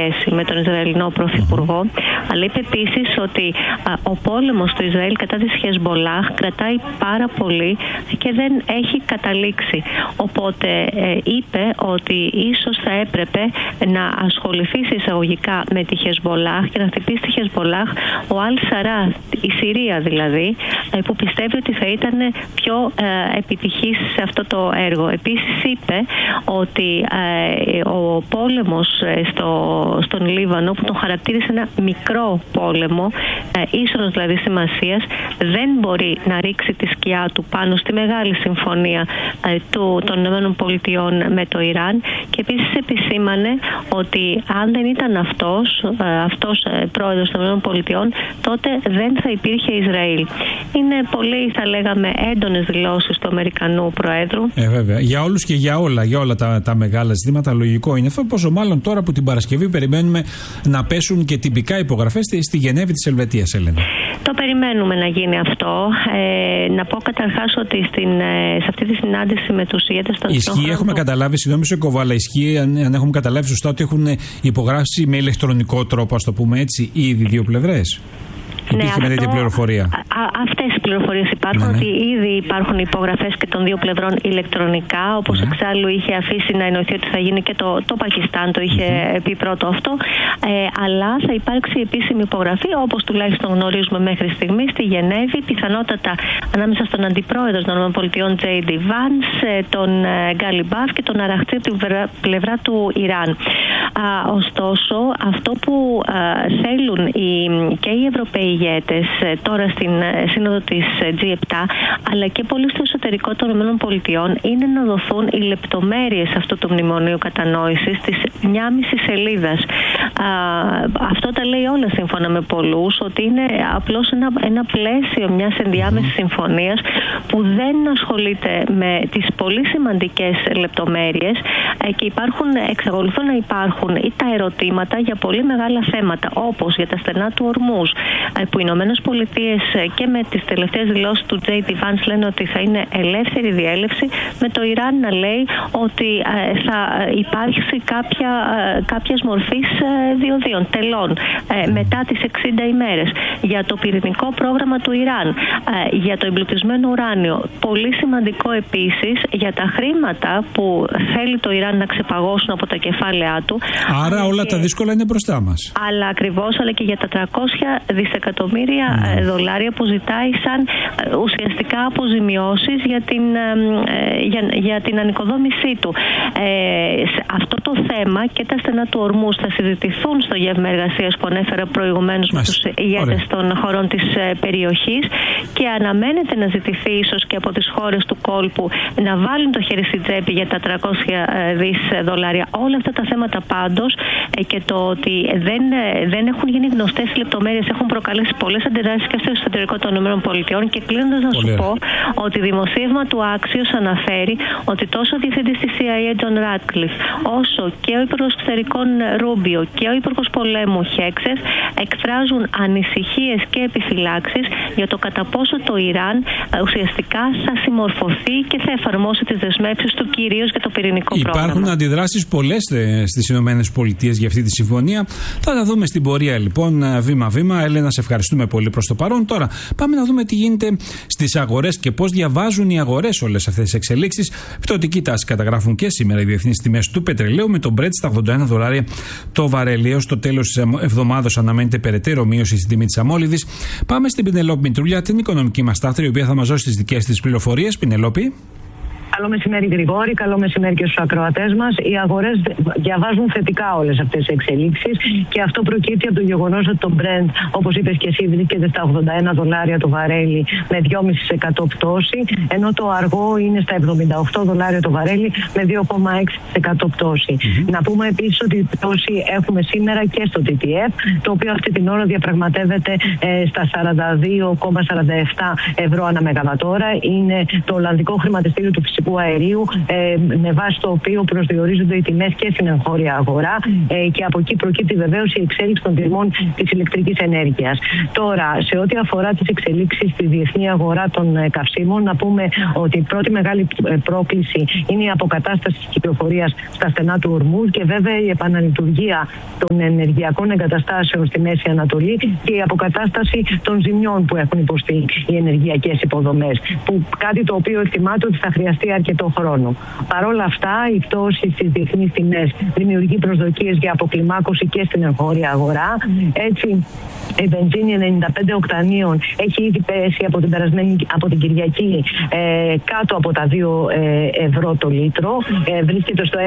σχέση με τον Ισραηλινό Πρωθυπουργό, αλλά είπε επίσης ότι ο πόλεμος του Ισραήλ κατά της Χεσμπολάχ κρατάει πάρα πολύ και δεν έχει καταλήξει. Οπότε είπε ότι ίσως θα έπρεπε να ασχοληθεί εισαγωγικά με τη Χεσμπολάχ και να χτυπήσει τη Χεσμπολάχ ο Αλ Σαρά, η Συρία δηλαδή, που πιστεύει ότι θα ήταν πιο επιτυχής σε αυτό το έργο. Επίσης είπε ότι ο πόλεμος στον Λίβανο, που τον χαρακτήρισε ένα μικρό πόλεμο, ίσονος δηλαδή σημασίας, δεν μπορεί να ρίξει τη σκιά του πάνω στη μεγάλη συμφωνία των ΗΠΑ με το Ιράν, και επίσης επισήμανε ότι αν δεν ήταν αυτός πρόεδρος των ΗΠΑ, τότε δεν θα υπήρχε Ισραήλ. Είναι πολύ, θα λέγαμε, έντονες δηλώσεις του Αμερικανού Προέδρου. Βέβαια. Για όλους και για όλα τα μεγάλα ζητήματα, λογικό είναι αυτό. Πόσο μάλλον τώρα που την Παρασκευή περιμένουμε να πέσουν και τυπικά υπογραφές στη Γενέβη της Ελβετίας, Έλενα. Το περιμένουμε να γίνει αυτό. Να πω καταρχάς ότι σε αυτή τη συνάντηση με τους ηγέτες των Ισχύει, έχουμε καταλάβει, συγγνώμη σε κόβω, αλλά ισχύει, αν έχουμε καταλάβει σωστά, ότι έχουν υπογράψει με ηλεκτρονικό τρόπο, ας το πούμε έτσι, ήδη δύο πλευρές. Υπήρχε με τέτοια πληροφορία. Αυτές οι πληροφορίες υπάρχουν, ότι ήδη υπάρχουν υπογραφές και των δύο πλευρών ηλεκτρονικά, όπως εξάλλου είχε αφήσει να εννοηθεί ότι θα γίνει και το Πακιστάν, το είχε πει πρώτο αυτό, αλλά θα υπάρξει επίσημη υπογραφή, όπως τουλάχιστον γνωρίζουμε μέχρι στιγμή, στη Γενέβη, πιθανότατα ανάμεσα στον αντιπρόεδρο των ΗΠΑ J.D. Vance, τον Γκάλιμπαφ και τον Αραχτζή από την πλευρά του Ιράν. Ωστόσο, αυτό που θέλουν και οι Ευρωπαίοι ηγέτες τώρα στην σύνοδο της G7, αλλά και πολύ στο εσωτερικό των ΗΠΑ, είναι να δοθούν οι λεπτομέρειες αυτού του μνημονίου κατανόησης της 1,5 σελίδας. Αυτό τα λέει όλα σύμφωνα με πολλούς, ότι είναι απλώς ένα πλαίσιο μιας ενδιάμεσης συμφωνίας που δεν ασχολείται με τις πολύ σημαντικές λεπτομέρειες, και εξακολουθούν να υπάρχουν ή τα ερωτήματα για πολύ μεγάλα θέματα, όπως για τα στενά του Ορμούζ, που οι Ηνωμένες Πολιτείες και με τις τελευταίες δηλώσεις του J.D. Vance λένε ότι θα είναι ελεύθερη διέλευση, με το Ιράν να λέει ότι θα υπάρξει κάποιας μορφής διοδίων, τελών, μετά τις 60 ημέρες. Για το πυρηνικό πρόγραμμα του Ιράν, για το εμπλουτισμένο ουράνιο. Πολύ σημαντικό επίσης για τα χρήματα που θέλει το Ιράν να ξεπαγώσουν από τα κεφάλαιά του. Άρα όλα τα δύσκολα είναι μπροστά μας. Αλλά ακριβώς, αλλά και για τα 300 δισεκατομμύρια δολάρια που ζητάει σαν ουσιαστικά αποζημιώσεις για την ανοικοδόμησή του. Αυτό το θέμα και τα στενά του Ορμούζ θα συζητηθούν στο γεύμα εργασίας που ανέφερα προηγουμένως με τους ηγέτες των χωρών της περιοχής, και αναμένεται να ζητηθεί ίσως και από τις χώρες του κόλπου να βάλουν το χέρι στην τσέπη για τα 300 δις δολάρια. Όλα αυτά τα θέματα πάντως, και το ότι δεν έχουν γίνει γνωστές λεπτομέρειες, έχουν προκαλέσει πολλές αντιδράσεις και στο εσωτερικό των ΗΠΑ. Και κλείνοντας να σου πω ότι δημοσίευμα του Axios αναφέρει ότι τόσο ο διευθυντής της CIA John Ratcliffe, όσο και ο Υπουργός Εξωτερικών Ρούμπιο και ο Υπουργός Πολέμου Χέξες εκφράζουν ανησυχίες και επιφυλάξεις για το κατά πόσο το Ιράν ουσιαστικά θα συμμορφωθεί και θα εφαρμόσει τις δεσμεύσεις του κυρίως για το πυρηνικό πρόγραμμα. Υπάρχουν αντιδράσεις πολλές στις Ηνωμένες Πολιτείες για αυτή τη συμφωνία. Θα τα δούμε στην πορεία λοιπόν, βήμα-βήμα. Έλενα, σε ευχαριστούμε πολύ προς το παρόν. Τώρα πάμε να δούμε τι γίνεται στις αγορές και πώς διαβάζουν οι αγορές όλες αυτές τις εξελίξεις. Πτωτική τάση καταγράφουν και σήμερα οι διεθνείς τιμές του πετρελαίου, με τον Brent στα $81 το βαρέλι. Έως το τέλος της εβδομάδας αναμένεται περαιτέρω μείωση στην τιμή της αμόλυδης. Πάμε στην Πινελόπη Μητρούλια, την οικονομική μας τάχτρια, η οποία θα μας δώσει τις δικές της πληροφορίες. Πινελόπη. Καλό μεσημέρι, Γρηγόρη. Καλό μεσημέρι και στους ακροατές μας. Οι αγορές διαβάζουν θετικά όλες αυτές τις εξελίξεις, και αυτό προκύπτει από το γεγονός ότι το Brent, όπως είπες και εσύ, βρίσκεται στα $81 το βαρέλι με 2,5% πτώση, ενώ το αργό είναι στα $78 το βαρέλι με 2,6% πτώση. Να πούμε επίσης ότι η πτώση έχουμε σήμερα και στο TTF, το οποίο αυτή την ώρα διαπραγματεύεται στα 42,47 ευρώ ανά μεγαβατόρα. Είναι το Ολλανδικό χρηματιστήριο του φυσικού φυσικού αερίου, με βάση το οποίο προσδιορίζονται οι τιμές και στην εγχώρια αγορά, και από εκεί προκύπτει βεβαίως η εξέλιξη των τιμών της ηλεκτρικής ενέργειας. Τώρα, σε ό,τι αφορά τις εξελίξεις στη διεθνή αγορά των καυσίμων, να πούμε ότι η πρώτη μεγάλη πρόκληση είναι η αποκατάσταση της κυκλοφορίας στα στενά του Ορμούζ και βέβαια η επαναλειτουργία των ενεργειακών εγκαταστάσεων στη Μέση Ανατολή και η αποκατάσταση των ζημιών που έχουν υποστεί οι ενεργειακές υποδομές. Κάτι το οποίο εκτιμάται ότι θα χρειαστεί αρκετό χρόνο. Παρ' όλα αυτά, η πτώση στις διεθνείς τιμές δημιουργεί προσδοκίες για αποκλιμάκωση και στην εγχώρια αγορά. Έτσι, η βενζίνη 95 οκτανίων έχει ήδη πέσει από την Κυριακή κάτω από τα 2 ευρώ το λίτρο. Βρίσκεται στο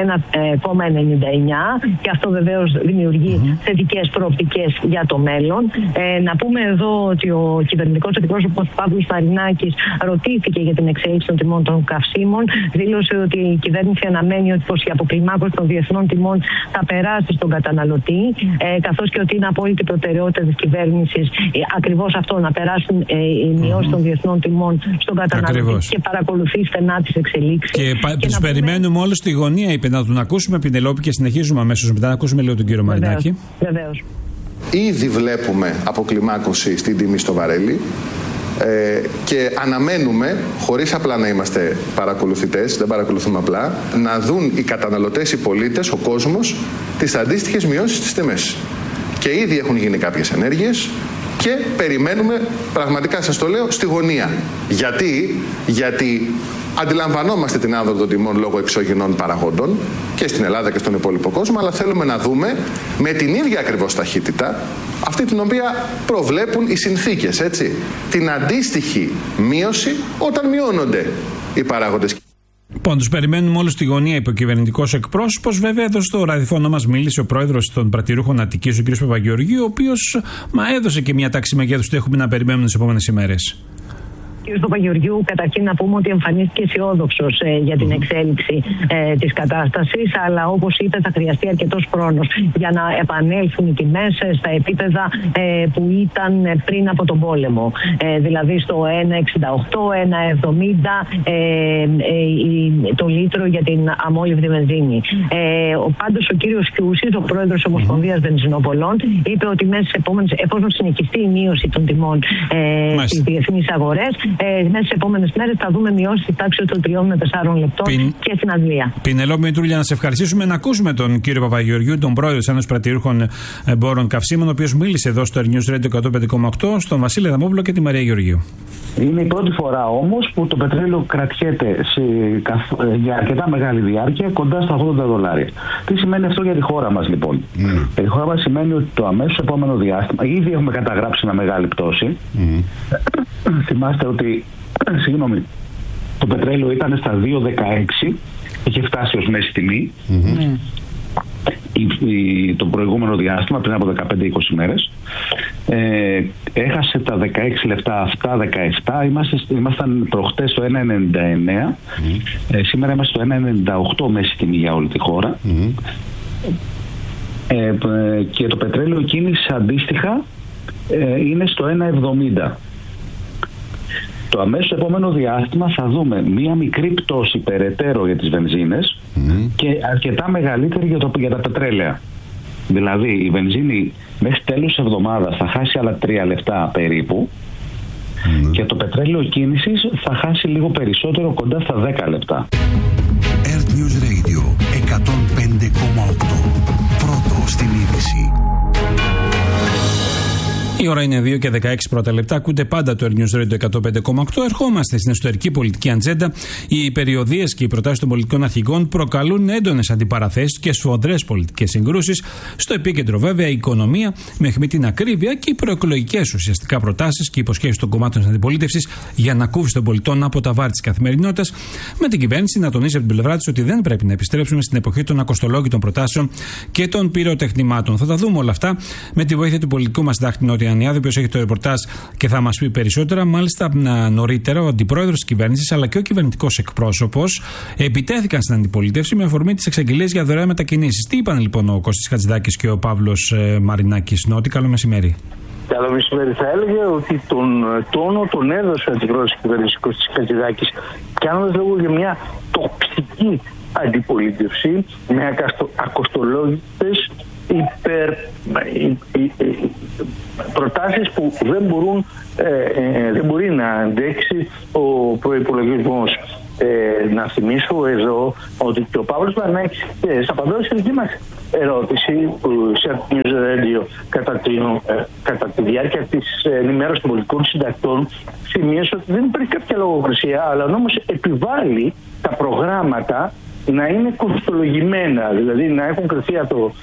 1,99 και αυτό βεβαίως δημιουργεί θετικές προοπτικές για το μέλλον. Να πούμε εδώ ότι ο κυβερνητικός εκπρόσωπος Παύλος Μαρινάκης ρωτήθηκε για την εξέλιξη των τιμών των καυσίμων. Δήλωσε ότι η κυβέρνηση αναμένει ότι η αποκλιμάκωση των διεθνών τιμών θα περάσει στον καταναλωτή, καθώς και ότι είναι απόλυτη προτεραιότητα της κυβέρνησης ακριβώς αυτό, να περάσουν οι μειώσεις των διεθνών τιμών στον καταναλωτή. Ακριβώς. Και παρακολουθεί στενά τις εξελίξεις. Και τους περιμένουμε όλους στη γωνία, είπε, να τον ακούσουμε, Πινελόπη, και συνεχίζουμε αμέσως μετά να ακούσουμε λίγο τον κύριο Μαρινάκη. Βεβαίως. Ήδη βλέπουμε αποκλιμάκωση στην τιμή στο βαρέλι. Και αναμένουμε, χωρίς απλά να είμαστε παρακολουθητές, δεν παρακολουθούμε απλά, να δουν οι καταναλωτές, οι πολίτες, ο κόσμος, τις αντίστοιχες μειώσεις στις τιμές. Και ήδη έχουν γίνει κάποιες ενέργειες και περιμένουμε, πραγματικά σας το λέω, στη γωνία. Γιατί αντιλαμβανόμαστε την άνοδο των τιμών λόγω εξωγενών παραγόντων και στην Ελλάδα και στον υπόλοιπο κόσμο, αλλά θέλουμε να δούμε με την ίδια ακριβώς ταχύτητα, αυτή την οποία προβλέπουν οι συνθήκες, έτσι, την αντίστοιχη μείωση όταν μειώνονται οι παράγοντες. Λοιπόν, τους περιμένουμε όλους στη γωνία, είπε ο κυβερνητικός εκπρόσωπος. Βέβαια, εδώ στο ραδιοφώνο μας μίλησε ο πρόεδρος των πρατηρούχων Αττικής, ο κ. Παπαγεωργίου, ο οποίος έδωσε και μια τάξη μεγέθους τι έχουμε να περιμένουμε τις επόμενες ημέρες. Κ. Παπαγεωργίου, καταρχήν να πούμε ότι εμφανίστηκε αισιόδοξος για την εξέλιξη της κατάστασης, αλλά όπως είπε, θα χρειαστεί αρκετός χρόνος για να επανέλθουν οι τιμές στα επίπεδα που ήταν πριν από τον πόλεμο. Δηλαδή στο 1,68, 1,70 το λίτρο για την αμόλυβδη βενζίνη. Πάντως ο κύριος Κιούσης, ο πρόεδρος της Ομοσπονδίας Βενζινοπολών, είπε ότι μέσα στις επόμενες, εφόσον συνεχιστεί η μείωση των τιμών στις διεθνείς αγορές, μέσα στις επόμενες μέρες θα δούμε μειώσεις στη τάξη των 3 με 4 λεπτών και στην Αγγλία. Πινελόπη Μητρούλια, να σε ευχαριστήσουμε. Να ακούσουμε τον κύριο Παπαγεωργίου, τον πρόεδρο της Ένωσης Πρατηρούχων Εμπόρων Καυσίμων, ο οποίος μίλησε εδώ στο News Radio 105,8, στον Βασίλη Αδαμόπουλο και τη Μαρία Γεωργίου. Είναι η πρώτη φορά όμως που το πετρέλαιο κρατιέται για αρκετά μεγάλη διάρκεια κοντά στα $80. Τι σημαίνει αυτό για τη χώρα μας, λοιπόν? Για τη χώρα μας σημαίνει ότι το αμέσως επόμενο διάστημα ήδη έχουμε καταγράψει μια μεγάλη πτώση. Θυμάστε ότι το πετρέλαιο ήταν στα 2,16, είχε φτάσει ως μέση τιμή το προηγούμενο διάστημα, πριν από 15-20 μέρες. Έχασε τα 16 λεπτά αυτά, 17. Ήμασταν προχτές στο 1,99. Σήμερα είμαστε στο 1,98 μέση τιμή για όλη τη χώρα. Και το πετρέλαιο κίνηση αντίστοιχα είναι στο 1,70. Το αμέσως επόμενο διάστημα θα δούμε μία μικρή πτώση περαιτέρω για τις βενζίνες και αρκετά μεγαλύτερη για τα πετρέλαια. Δηλαδή η βενζίνη μέχρι τέλος της εβδομάδας θα χάσει άλλα 3 λεπτά περίπου και το πετρέλαιο κίνησης θα χάσει λίγο περισσότερο, κοντά στα 10 λεπτά. Earth News Radio 105,8. Πρώτο στην είδηση. Η ώρα είναι 2 και 16 πρώτα λεπτά. Ακούτε πάντα το News Radio 105,8. Ερχόμαστε στην εσωτερική πολιτική ατζέντα. Οι περιοδίες και οι προτάσεις των πολιτικών αρχηγών προκαλούν έντονες αντιπαραθέσεις και σφοδρές πολιτικές συγκρούσεις. Στο επίκεντρο, βέβαια, η οικονομία με αιχμή την ακρίβεια και οι προεκλογικές ουσιαστικά προτάσεις και υποσχέσεις των κομμάτων της αντιπολίτευσης για ανακούφιση των πολιτών από τα βάρη της καθημερινότητας. Με την κυβέρνηση να τονίσει από την πλευρά της ότι δεν πρέπει να επιστρέψουμε στην εποχή των ακοστολόγητων προτάσεων και των πυροτεχνημάτων. Θα τα δούμε όλα αυτά με τη βοήθεια του πολιτικού μας συντάκτη Νότια Ανιάδη, ο οποίος έχει το ρεπορτάζ και θα μας πει περισσότερα. Μάλιστα, νωρίτερα ο αντιπρόεδρος της κυβέρνησης αλλά και ο κυβερνητικός εκπρόσωπος επιτέθηκαν στην αντιπολίτευση με αφορμή τις εξαγγελίες για δωρεάν μετακινήσεις. Τι είπαν λοιπόν ο Κώστης Χατζηδάκης και ο Παύλος Μαρινάκης? Νότι, καλό μεσημέρι. Καλό μεσημέρι. Θα έλεγε ότι τον τόνο τον έδωσε ο αντιπρόεδρος της κυβέρνησης Κώστας Χατζηδάκης, κάνοντας λόγο για μια τοξική αντιπολίτευση με ακοστολόγητες προτάσεις που δεν μπορεί να αντέξει ο προϋπολογισμός. Να θυμίσω εδώ ότι και ο Παύλος Βαρνάκης, απαντώντας στη δική μας ερώτηση σε News Radio κατά τη διάρκεια της ενημέρωσης των πολιτικών συντακτών, σημείωσε ότι δεν υπάρχει κάποια λογοκρισία, αλλά νόμος επιβάλλει τα προγράμματα να είναι κοστολογημένα, δηλαδή να έχουν κριθεί από το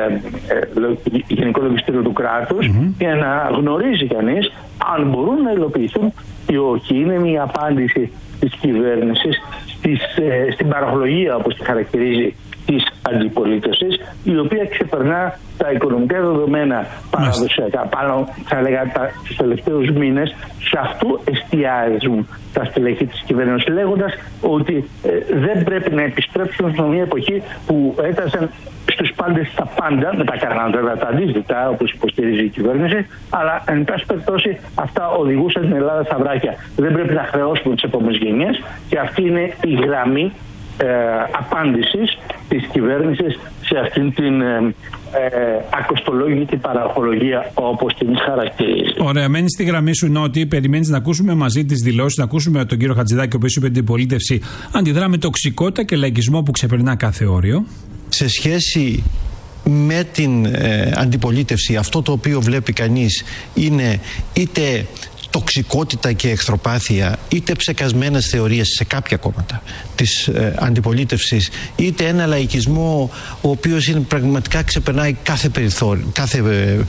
Γενικό Λογιστήριο του κράτους για να γνωρίζει κανείς αν μπορούν να υλοποιηθούν ή όχι. Είναι μια απάντηση της κυβέρνησης στην παραγωγία, όπως τη χαρακτηρίζει, της αντιπολίτευσης, η οποία ξεπερνά τα οικονομικά δεδομένα παραδοσιακά. Πάνω, θα έλεγα, τους τελευταίους μήνες, σε αυτό εστιάζουν τα στελέχη της κυβέρνησης, λέγοντας ότι δεν πρέπει να επιστρέψουν σε μια εποχή που έτασαν στους πάντες τα πάντα, με τα καρνάντα, τα αντίθετα, όπως υποστηρίζει η κυβέρνηση, αλλά εν πάση περιπτώσει αυτά οδηγούσαν την Ελλάδα στα βράχια. Δεν πρέπει να χρεώσουμε τις επόμενες γενιές, και αυτή είναι η γραμμή απάντησης της κυβέρνησης σε αυτήν την ακοστολόγητη παραχολογία, όπως την χαρακτηρίζει. Ωραία, μένει στη γραμμή σου, Νότι. Περιμένεις να ακούσουμε μαζί τις δηλώσεις, να ακούσουμε τον κύριο Χατζηδάκη, ο οποίος είπε ότι η πολίτευση αντιδρά με τοξικότητα και λαϊκισμό που ξεπερνά κάθε όριο. Σε σχέση με την αντιπολίτευση, αυτό το οποίο βλέπει κανείς είναι είτε τοξικότητα και εχθροπάθεια, είτε ψεκασμένες θεωρίες σε κάποια κόμματα της αντιπολίτευσης, είτε ένα λαϊκισμό ο οποίος είναι πραγματικά ξεπερνάει κάθε περιθώριο, κάθε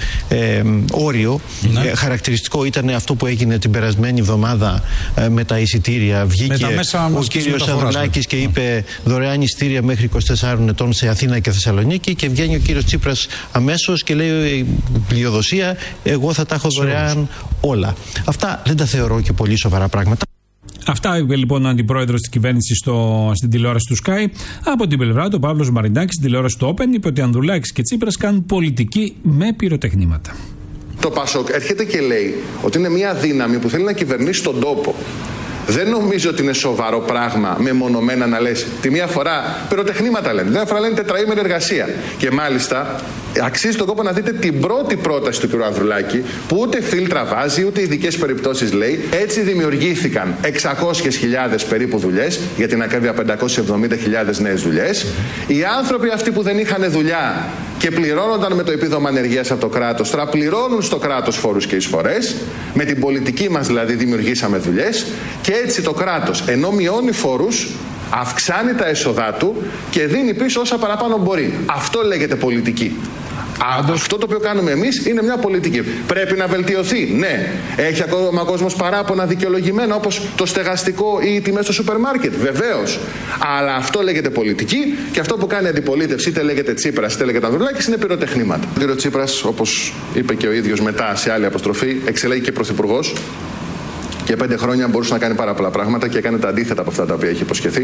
όριο. Χαρακτηριστικό ήταν αυτό που έγινε την περασμένη εβδομάδα με τα εισιτήρια. Βγήκε ο κύριος Ανδρουλάκης και είπε δωρεάν εισιτήρια μέχρι 24 ετών σε Αθήνα και Θεσσαλονίκη, και βγαίνει ο κύριος Τσίπρας αμέσως και λέει πλειοδοσία, εγώ θα τα έχω δωρεάν όλα. Αυτά δεν τα θεωρώ και πολύ σοβαρά πράγματα. Αυτά είπε λοιπόν ο αντιπρόεδρος της κυβέρνησης στην τηλεόραση του Sky. Από την πλευρά του, ο Παύλος Μαριντάκης στην τηλεόραση του Open είπε ότι Ανδρουλάκης και Τσίπρας κάνουν πολιτική με πυροτεχνήματα. Το Πασόκ έρχεται και λέει ότι είναι μια δύναμη που θέλει να κυβερνήσει τον τόπο. Δεν νομίζω ότι είναι σοβαρό πράγμα μεμονωμένα να λες τη μία φορά πυροτεχνήματα λένε, την άλλη φορά λένε τετραήμερη εργασία. Και μάλιστα αξίζει τον κόπο να δείτε την πρώτη πρόταση του κ. Ανδρουλάκη, που ούτε φίλτρα βάζει, ούτε ειδικές περιπτώσεις λέει. Έτσι δημιουργήθηκαν 600.000 περίπου δουλειές, για την ακρίβεια 570.000 νέες δουλειές. Οι άνθρωποι αυτοί που δεν είχαν δουλειά και πληρώνονταν με το επίδομα ανεργίας από το κράτος, τώρα πληρώνουν στο κράτος φόρους και εισφορές. Με την πολιτική μας δηλαδή δημιουργήσαμε δουλειές, και έτσι το κράτος, ενώ μειώνει φόρους, αυξάνει τα έσοδά του και δίνει πίσω όσα παραπάνω μπορεί. Αυτό λέγεται πολιτική. Αυτό το οποίο κάνουμε εμείς είναι μια πολιτική. Πρέπει να βελτιωθεί. Ναι. Έχει ακόμα ο κόσμος παράπονα δικαιολογημένα, όπως το στεγαστικό ή οι τιμές στο σούπερ μάρκετ. Βεβαίως. Αλλά αυτό λέγεται πολιτική, και αυτό που κάνει η αντιπολίτευση, είτε λέγεται Τσίπρας είτε λέγεται Ανδρουλάκης, είναι πυροτεχνήματα. Ο κ. Τσίπρας, όπως είπε και ο ίδιος μετά σε άλλη αποστροφή, εξελέγει και πρωθυπουργός. Και 5 χρόνια μπορούσε να κάνει πάρα πολλά πράγματα και έκανε τα αντίθετα από αυτά τα οποία έχει υποσχεθεί.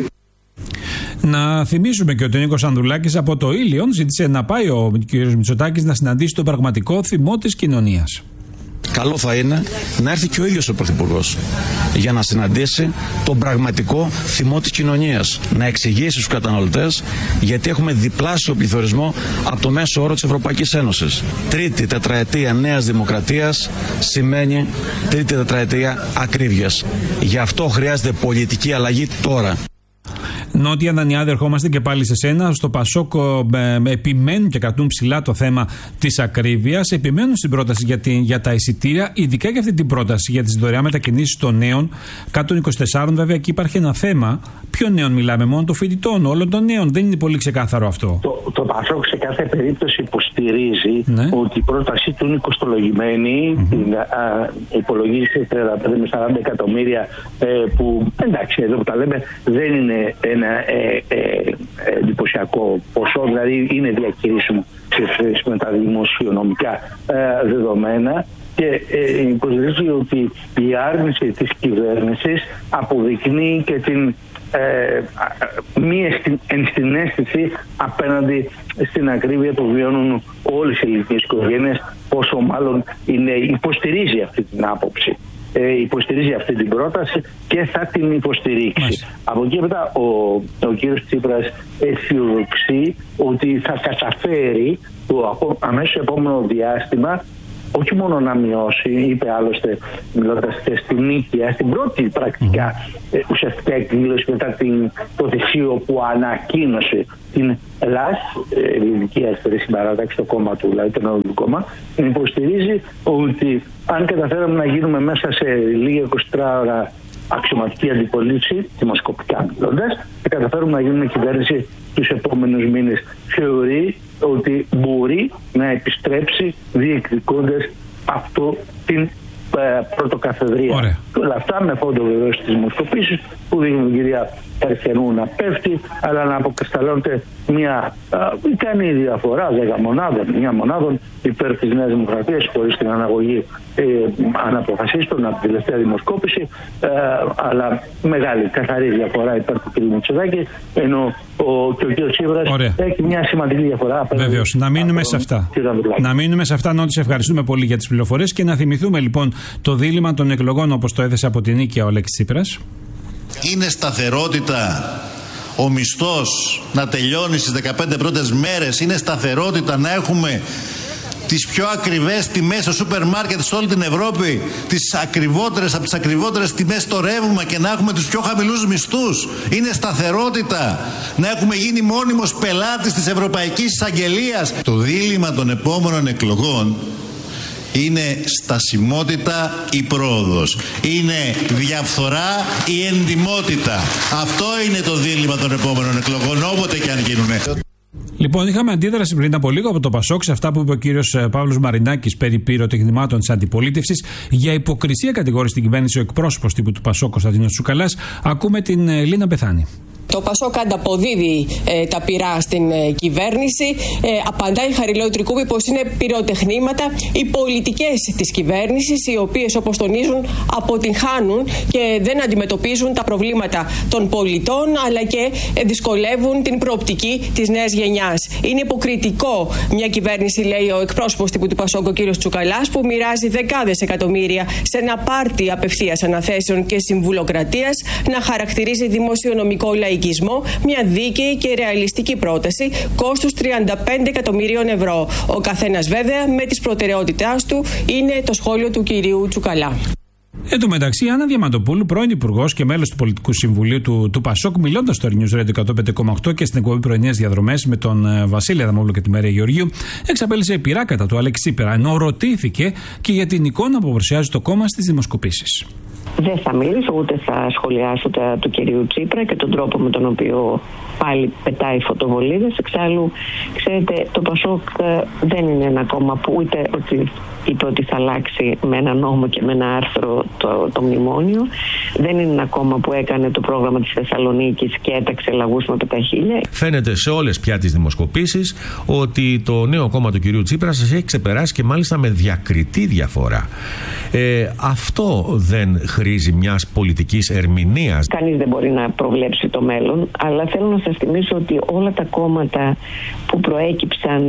Να θυμίσουμε και ότι ο Νίκος Ανδρουλάκης από το Ήλιον ζήτησε να πάει ο κ. Μητσοτάκης να συναντήσει τον πραγματικό θυμό της κοινωνίας. Καλό θα είναι να έρθει και ο ίδιος ο Πρωθυπουργός για να συναντήσει τον πραγματικό θυμό της κοινωνίας. Να εξηγήσει στους καταναλωτές γιατί έχουμε διπλάσιο πληθωρισμό από το μέσο όρο της Ευρωπαϊκής Ένωσης. Τρίτη τετραετία νέας δημοκρατίας σημαίνει τρίτη τετραετία ακρίβειας. Γι' αυτό χρειάζεται πολιτική αλλαγή τώρα. Νότια Δανιάδη, ερχόμαστε και πάλι σε σένα. Στο Πασόκ επιμένουν και κρατούν ψηλά το θέμα της ακρίβειας. Επιμένουν στην πρόταση για τα εισιτήρια, ειδικά για αυτή την πρόταση για τις δωρεάν μετακινήσεις των νέων κάτω των 24. Βέβαια, εκεί υπάρχει ένα θέμα. Ποιον νέων μιλάμε, μόνο των φοιτητών, όλων των νέων? Δεν είναι πολύ ξεκάθαρο αυτό. Το Πασόκ σε κάθε περίπτωση υποστηρίζει ότι η πρότασή του είναι κοστολογημένη. Υπολογίζει 35 με 40 εκατομμύρια που, εντάξει, εδώ που τα λέμε, δεν είναι ένα εντυπωσιακό ποσό, δηλαδή είναι διακηρύσιμο σε σχέση με τα δημοσιονομικά δεδομένα, και υποστηρίζει ότι η άρνηση της κυβέρνησης αποδεικνύει και την μη ενσυναίσθηση απέναντι στην ακρίβεια που βιώνουν όλες οι ελληνικές οικογένειες, πόσο μάλλον υποστηρίζει αυτή την άποψη. Υποστηρίζει αυτή την πρόταση και θα την υποστηρίξει. Από εκεί μετά ο κύριος Τσίπρας αισιοδοξεί ότι θα καταφέρει το αμέσως επόμενο διάστημα όχι μόνο να μειώσει, είπε άλλωστε μιλώντας στην νίκη, στην πρώτη πρακτικά ουσιαστικά εκδήλωση μετά το δεσίο που ανακοίνωσε την ΛΑΣ, Ελληνική Αριστερή Συμπαράταξη, το κόμμα του, δηλαδή το Νέο Κόμμα, υποστηρίζει ότι αν καταφέραμε να γίνουμε μέσα σε λίγα 24 ώρα αξιωματική αντιπολίτευση, δημοσκοπικά μιλώντας, και καταφέρουμε να γίνουμε κυβέρνηση τους επόμενους μήνες. Θεωρεί ότι μπορεί να επιστρέψει διεκδικώντας αυτό την πρωτοκαθεδρία. Όλα αυτά με φόντο βεβαίως τις δημοσκοπήσεις που δείχνουν την κυρία Καρκενού να πέφτει, αλλά να αποκρισταλώνεται μια ικανή διαφορά 10 μονάδων, 9 μονάδων υπέρ της Νέας Δημοκρατίας χωρίς την αναγωγή αναποφασίστων από την τελευταία δημοσκόπηση, αλλά μεγάλη καθαρή διαφορά υπέρ του κ. Μητσοτάκη, ενώ και ο κ. Τσίπρας έχει μια σημαντική διαφορά. Βεβαίως. Να μείνουμε σε αυτά. Να μείνουμε σε αυτά, Νότι, σε ευχαριστούμε πολύ για τις πληροφορίες και να θυμηθούμε λοιπόν το δίλημμα των εκλογών όπως το έθεσε από την νίκη ο Αλέξης Τσίπρας. Είναι σταθερότητα ο μισθός να τελειώνει στις 15 πρώτες μέρες? Είναι σταθερότητα να έχουμε τις πιο ακριβές τιμές στο σούπερ μάρκετ σε όλη την Ευρώπη, τις ακριβότερες από τις ακριβότερες τιμές στο ρεύμα και να έχουμε τους πιο χαμηλούς μισθούς? Είναι σταθερότητα να έχουμε γίνει μόνιμος πελάτης της Ευρωπαϊκής Εισαγγελίας? Το δίλημμα των επόμενων εκλογών είναι στασιμότητα ή πρόοδος, είναι διαφθορά ή εντιμότητα. Αυτό είναι το δίλημμα των επόμενων εκλογών, όποτε και αν γίνουνε. Λοιπόν, είχαμε αντίδραση πριν από λίγο από το Πασόκ σε αυτά που είπε ο κύριος Παύλος Μαρινάκης περί πυροτεχνημάτων της αντιπολίτευσης. Για υποκρισία κατηγόρησε την κυβέρνηση ο εκπρόσωπος τύπου του Πασόκ, Κωνσταντίνος Τσουκαλάς. Ακούμε την Λίνα Μπεθάνη. Το Πασόκ ανταποδίδει τα πυρά στην κυβέρνηση. Απαντάει Χαριλάου Τρικούπη πως είναι πυροτεχνήματα οι πολιτικές της κυβέρνησης, οι οποίες, όπως τονίζουν, αποτυγχάνουν και δεν αντιμετωπίζουν τα προβλήματα των πολιτών, αλλά και δυσκολεύουν την προοπτική της νέας γενιάς. Είναι υποκριτικό μια κυβέρνηση, λέει ο εκπρόσωπος τύπου του Πασόκ, ο κύριος Τσουκαλάς, που μοιράζει δεκάδες εκατομμύρια σε ένα πάρτι απευθείας αναθέσεων και συμβουλοκρατίας, να χαρακτηρίζει δημοσιονομικό λαϊκισμό, μια δίκαιη και ρεαλιστική πρόταση κόστους 35 εκατομμυρίων ευρώ. Ο καθένας βέβαια με τις προτεραιότητάς του, είναι το σχόλιο του κυρίου Τσουκαλά. Εν τω μεταξύ, η Άννα Διαμαντοπούλου, πρώην Υπουργός και μέλος του Πολιτικού Συμβουλίου του Πασόκ, μιλώντας στο News Radio 105,8 και στην εκπομπή Πρωινές Διαδρομές με τον Βασίλη Αδαμόπουλο και τη Μαρία Γεωργίου, εξαπέλυσε πειρά κατά του Αλέξη Τσίπρα, ενώ ρωτήθηκε και για την εικόνα που παρουσιάζει το κόμμα στις δημοσκοπήσεις. Δεν θα μιλήσω ούτε θα σχολιάσω του κυρίου Τσίπρα και τον τρόπο με τον οποίο πάλι πετάει φωτοβολίδες. Εξάλλου, ξέρετε, το Πασόκ δεν είναι ένα κόμμα που ούτε ότι είπε ότι θα αλλάξει με ένα νόμο και με ένα άρθρο το μνημόνιο. Δεν είναι ένα κόμμα που έκανε το πρόγραμμα της Θεσσαλονίκης και έταξε λαγούς με πεταχίλια. Φαίνεται σε όλες πια τις δημοσκοπήσεις ότι το νέο κόμμα του κυρίου Τσίπρα σας έχει ξεπεράσει και μάλιστα με διακριτή διαφορά. Αυτό δεν χρήζει μιας πολιτικής ερμηνείας. Κανείς δεν μπορεί να προβλέψει το μέλλον, αλλά θέλω να σας θυμίσω ότι όλα τα κόμματα που προέκυψαν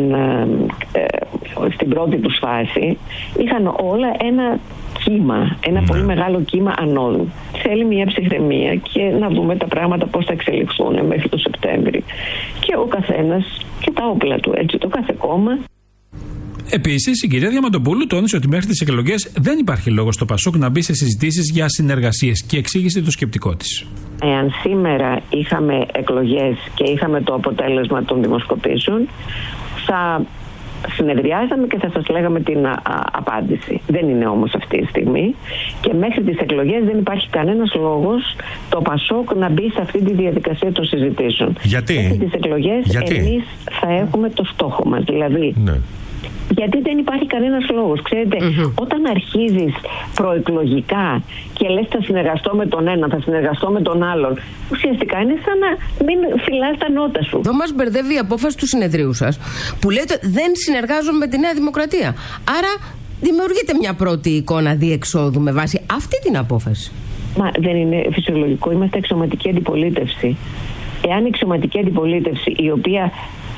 στην πρώτη τους φάση είχαν όλα ένα κύμα, ένα πολύ μεγάλο κύμα ανόδου. Θέλει μια ψυχραιμία και να δούμε τα πράγματα πώς θα εξελιχθούν μέχρι το Σεπτέμβρη. Και ο καθένας και τα όπλα του, έτσι, το κάθε κόμμα. Επίσης, η κυρία Διαμαντοπούλου τόνισε ότι μέχρι τις εκλογές δεν υπάρχει λόγος στο Πασόκ να μπει σε συζητήσεις για συνεργασίες και εξήγησε το σκεπτικό της. Εάν σήμερα είχαμε εκλογές και είχαμε το αποτέλεσμα των δημοσκοπήσεων, θα συνεδριάζαμε και θα σας λέγαμε την απάντηση. Δεν είναι όμως αυτή τη στιγμή και μέχρι τις εκλογές δεν υπάρχει κανένας λόγος το Πασόκ να μπει σε αυτή τη διαδικασία των συζητήσεων. Γιατί? Μέχρι τις εκλογές εμείς θα έχουμε το στόχο μας. Δηλαδή, γιατί δεν υπάρχει κανένας λόγος. Ξέρετε, όταν αρχίζεις προεκλογικά και λες θα συνεργαστώ με τον ένα, θα συνεργαστώ με τον άλλον, ουσιαστικά είναι σαν να μην φυλάς τα νότα σου. Εδώ μας μπερδεύει η απόφαση του συνεδρίου σας που λέτε δεν συνεργάζομαι με τη Νέα Δημοκρατία. Άρα δημιουργείται μια πρώτη εικόνα διεξόδου με βάση αυτή την απόφαση. Μα δεν είναι φυσιολογικό, είμαστε εξωματική αντιπολίτευση. Εάν η εξωματική αντιπολίτευση, η οποία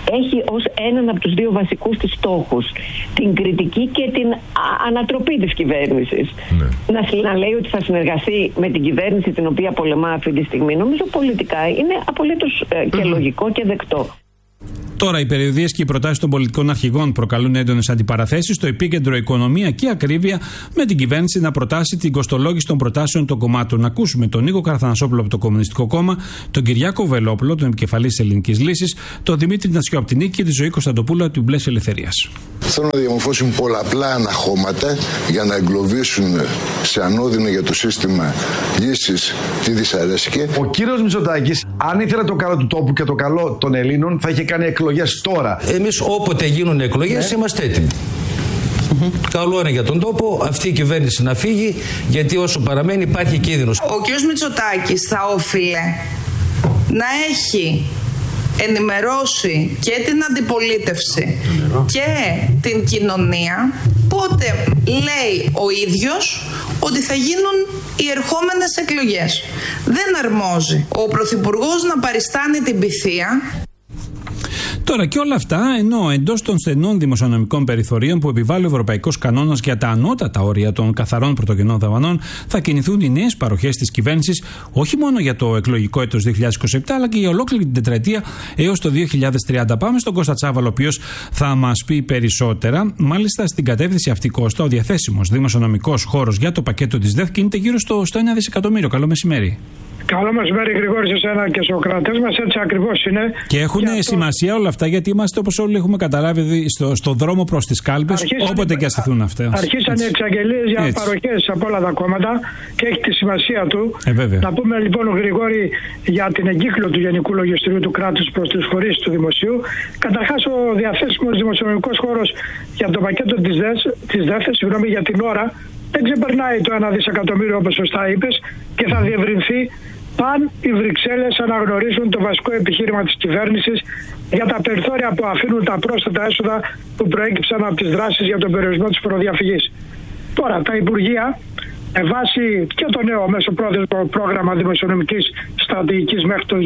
έχει ως έναν από τους δύο βασικούς της στόχους την κριτική και την ανατροπή της κυβέρνησης. Να λέει ότι θα συνεργαστεί με την κυβέρνηση την οποία πολεμά αυτή τη στιγμή, νομίζω πολιτικά είναι απολύτως και λογικό και δεκτό. Τώρα, οι περιοδίες και οι προτάσεις των πολιτικών αρχηγών προκαλούν έντονες αντιπαραθέσεις. Στο επίκεντρο οικονομία και ακρίβεια, με την κυβέρνηση να προτάσει την κοστολόγηση των προτάσεων των κομμάτων. Να ακούσουμε τον Νίκο Καραθανασόπουλο από το Κομμουνιστικό Κόμμα, τον Κυριάκο Βελόπουλο, τον επικεφαλής της Ελληνικής Λύσης, τον Δημήτρη Νασιό από την Νίκη και τη Ζωή Κωνσταντοπούλου από την Μπλες Ελευθερίας. Θέλουν να διαμορφώσουν πολλαπλά αναχώματα για να εγκλωβίσουν σε ανώδυνο για το σύστημα λύσεις τη δυσαρέσκεια. Ο κύριος Μητσοτάκης, αν ήθελε το καλό του τόπου και το καλό των Ελλήνων, θα είχε κάνει εκλογές τώρα. Εμείς όποτε γίνουν εκλογές είμαστε έτοιμοι. Καλό είναι για τον τόπο αυτή η κυβέρνηση να φύγει, γιατί όσο παραμένει υπάρχει κίνδυνος. Ο κ. Μητσοτάκης θα όφιλε να έχει ενημερώσει και την αντιπολίτευση και την κοινωνία πότε λέει ο ίδιος ότι θα γίνουν οι ερχόμενες εκλογές. Δεν αρμόζει ο Πρωθυπουργός να παριστάνει την πειθία. Τώρα και όλα αυτά, ενώ εντός των στενών δημοσιονομικών περιθωρίων που επιβάλλει ο Ευρωπαϊκός Κανόνας για τα ανώτατα όρια των καθαρών πρωτογενών δαπανών, θα κινηθούν οι νέες παροχές της κυβέρνησης όχι μόνο για το εκλογικό έτος 2027, αλλά και για ολόκληρη την τετραετία έως το 2030. Πάμε στον Κώστα Τσάβαλο, ο οποίος θα μας πει περισσότερα. Μάλιστα, στην κατεύθυνση αυτή, Κώστα, ο διαθέσιμος δημοσιονομικός χώρος για το πακέτο της ΔΕΘ κινείται γύρω στο 1 δισεκατομμύριο. Καλό μεσημέρι. Καλό μεσημέρι, Γρηγόρη, σε εσένα και στους κρατές μας. Έτσι ακριβώς είναι. Και έχουν σημασία όλα αυτά, γιατί είμαστε, όπως όλοι έχουμε καταλάβει, στο δρόμο προς τις κάλπες, όποτε και αστηθούν αυτά. Αρχίσαν οι εξαγγελίες για παροχές από όλα τα κόμματα και έχει τη σημασία του. Να πούμε λοιπόν, Γρηγόρη, για την εγκύκλιο του Γενικού Λογιστηρίου του κράτους προς τις φορείς του Δημοσίου. Καταρχάς, ο διαθέσιμος δημοσιονομικός χώρος για το πακέτο της ΔΕΘ, για την ώρα, δεν ξεπερνάει το 1 δισεκατομμύριο, όπως σωστά είπες, και θα διευρυνθεί αν οι Βρυξέλλες αναγνωρίσουν το βασικό επιχείρημα της κυβέρνησης για τα περιθώρια που αφήνουν τα πρόσθετα έσοδα που προέκυψαν από τις δράσεις για τον περιορισμό της φοροδιαφυγής. Τώρα, τα Υπουργεία, με βάση και το νέο μεσοπρόθεσμο πρόγραμμα δημοσιονομικής στρατηγικής μέχρι το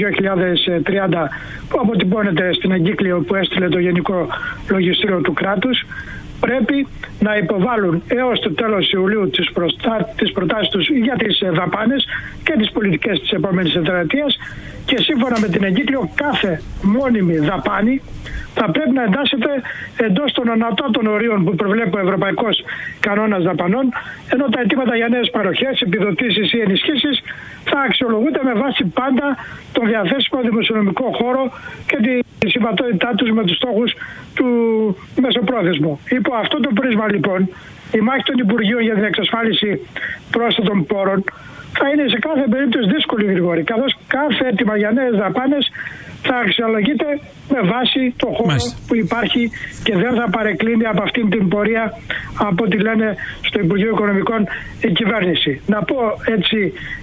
2030, που αποτυπώνεται στην εγκύκλιο που έστειλε το Γενικό Λογιστήριο του κράτους, πρέπει να υποβάλουν έως το τέλος Ιουλίου τις προτάσεις τους για τις δαπάνες και τις πολιτικές της επόμενης τετραετίας, και σύμφωνα με την εγκύκλιο κάθε μόνιμη δαπάνη θα πρέπει να εντάσσεται εντός των ανωτάτων ορίων που προβλέπει ο Ευρωπαϊκός Κανόνας Δαπανών, ενώ τα αιτήματα για νέες παροχές, επιδοτήσεις ή ενισχύσεις θα αξιολογούνται με βάση πάντα τον διαθέσιμο δημοσιονομικό χώρο και τη συμβατότητά τους με τους στόχους του μεσοπρόθεσμου. Υπό αυτό το πρίσμα λοιπόν, η μάχη των Υπουργείων για την εξασφάλιση πρόσθετων πόρων θα είναι σε κάθε περίπτωση δύσκολη, Γρηγόρη, καθώς κάθε αίτημα για νέες δαπάνες θα αξιολογείται με βάση το χώρο που υπάρχει και δεν θα παρεκκλίνει από αυτήν την πορεία, από ό,τι λένε στο Υπουργείο Οικονομικών η κυβέρνηση. Να πω έτσι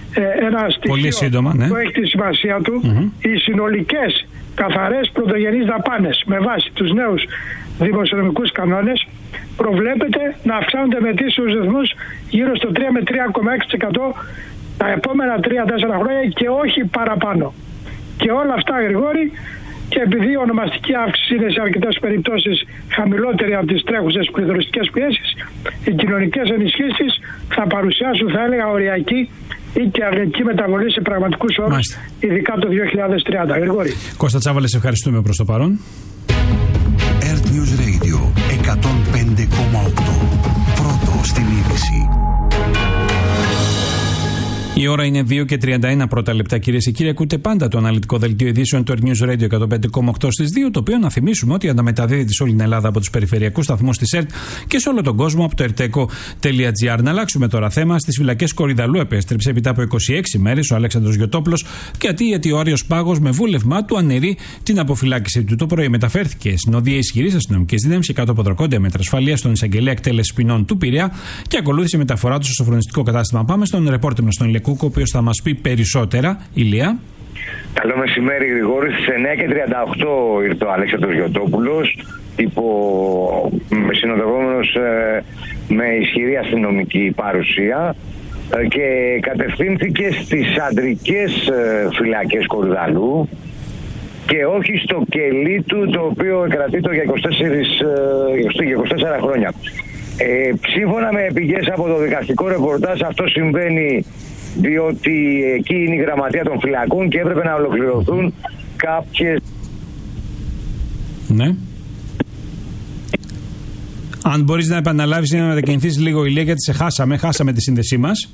ένα στοιχείο που έχει τη σημασία του. Οι συνολικές καθαρές πρωτογενείς δαπάνες με βάση τους νέους δημοσιονομικούς κανόνες προβλέπεται να αυξάνονται με ετήσιους ρυθμούς γύρω στο 3 με 3,6% τα επόμενα 3-4 χρόνια και όχι παραπάνω. Και όλα αυτά, Γρηγόρη, και επειδή η ονομαστική αύξηση είναι σε αρκετές περιπτώσεις χαμηλότερη από τις τρέχουσες πληθωριστικές πιέσεις, οι κοινωνικές ενισχύσεις θα παρουσιάσουν, θα έλεγα, οριακή ή και αρνητική μεταβολή σε πραγματικούς όρους, ειδικά το 2030. Γρηγόρη. Κώστα Τσάβαλε, σε ευχαριστούμε προς το παρόν. Earth News Radio 105,8. Πρώτο στην είδηση. Η ώρα είναι 2 και 31 πρώτα λεπτά, κυρίες και κύριοι. Ακούτε πάντα το αναλυτικό δελτίο ειδήσεων του Earth News Radio 105,8 στις 2, το οποίο να θυμίσουμε ότι αναμεταδίδεται σε όλη την Ελλάδα από τους περιφερειακούς σταθμούς της ΕΡΤ και σε όλο τον κόσμο από το erteco.gr. Να αλλάξουμε τώρα θέμα. Στις φυλακές Κορυδαλού επέστρεψε μετά από 26 μέρες ο Αλέξανδρος Γιωτόπουλος, γιατί ο Άριος Πάγος με βούλευμά του αναιρεί την αποφυλάκηση του. Το πρωί μεταφέρθηκε στην οδεία ισχυρής αστυνομικής δύναμης και κάτω από δρακόντια μέτρα ασφαλείας στον εισαγγελέα εκτέλεση ποινών του Πειραιά και ακολούθησε μεταφορά του στο σοφρονιστικό κατάστημα. Πάμε στον ρεπόρτερ μας, τον Ηλιακό, ο οποίος θα μας πει περισσότερα. Ηλία. Καλό μεσημέρι, Γρηγόρη. Στις 9:38 ήρθε ο Αλέξανδρος Γιωτόπουλος, συνοδευόμενος με ισχυρή αστυνομική παρουσία, και κατευθύνθηκε στις αντρικές φυλακές Κορυδαλού, και όχι στο κελί του, το οποίο κρατεί το για 24 χρόνια. Σύμφωνα με πηγές από το δικαστικό ρεπορτάζ, αυτό συμβαίνει διότι εκεί είναι η γραμματεία των φυλακών και έπρεπε να ολοκληρωθούν κάποιες... Ναι. Αν μπορείς να επαναλάβεις ή να μετακινηθείς λίγο, Ηλία, γιατί σε χάσαμε τη σύνδεσή μας.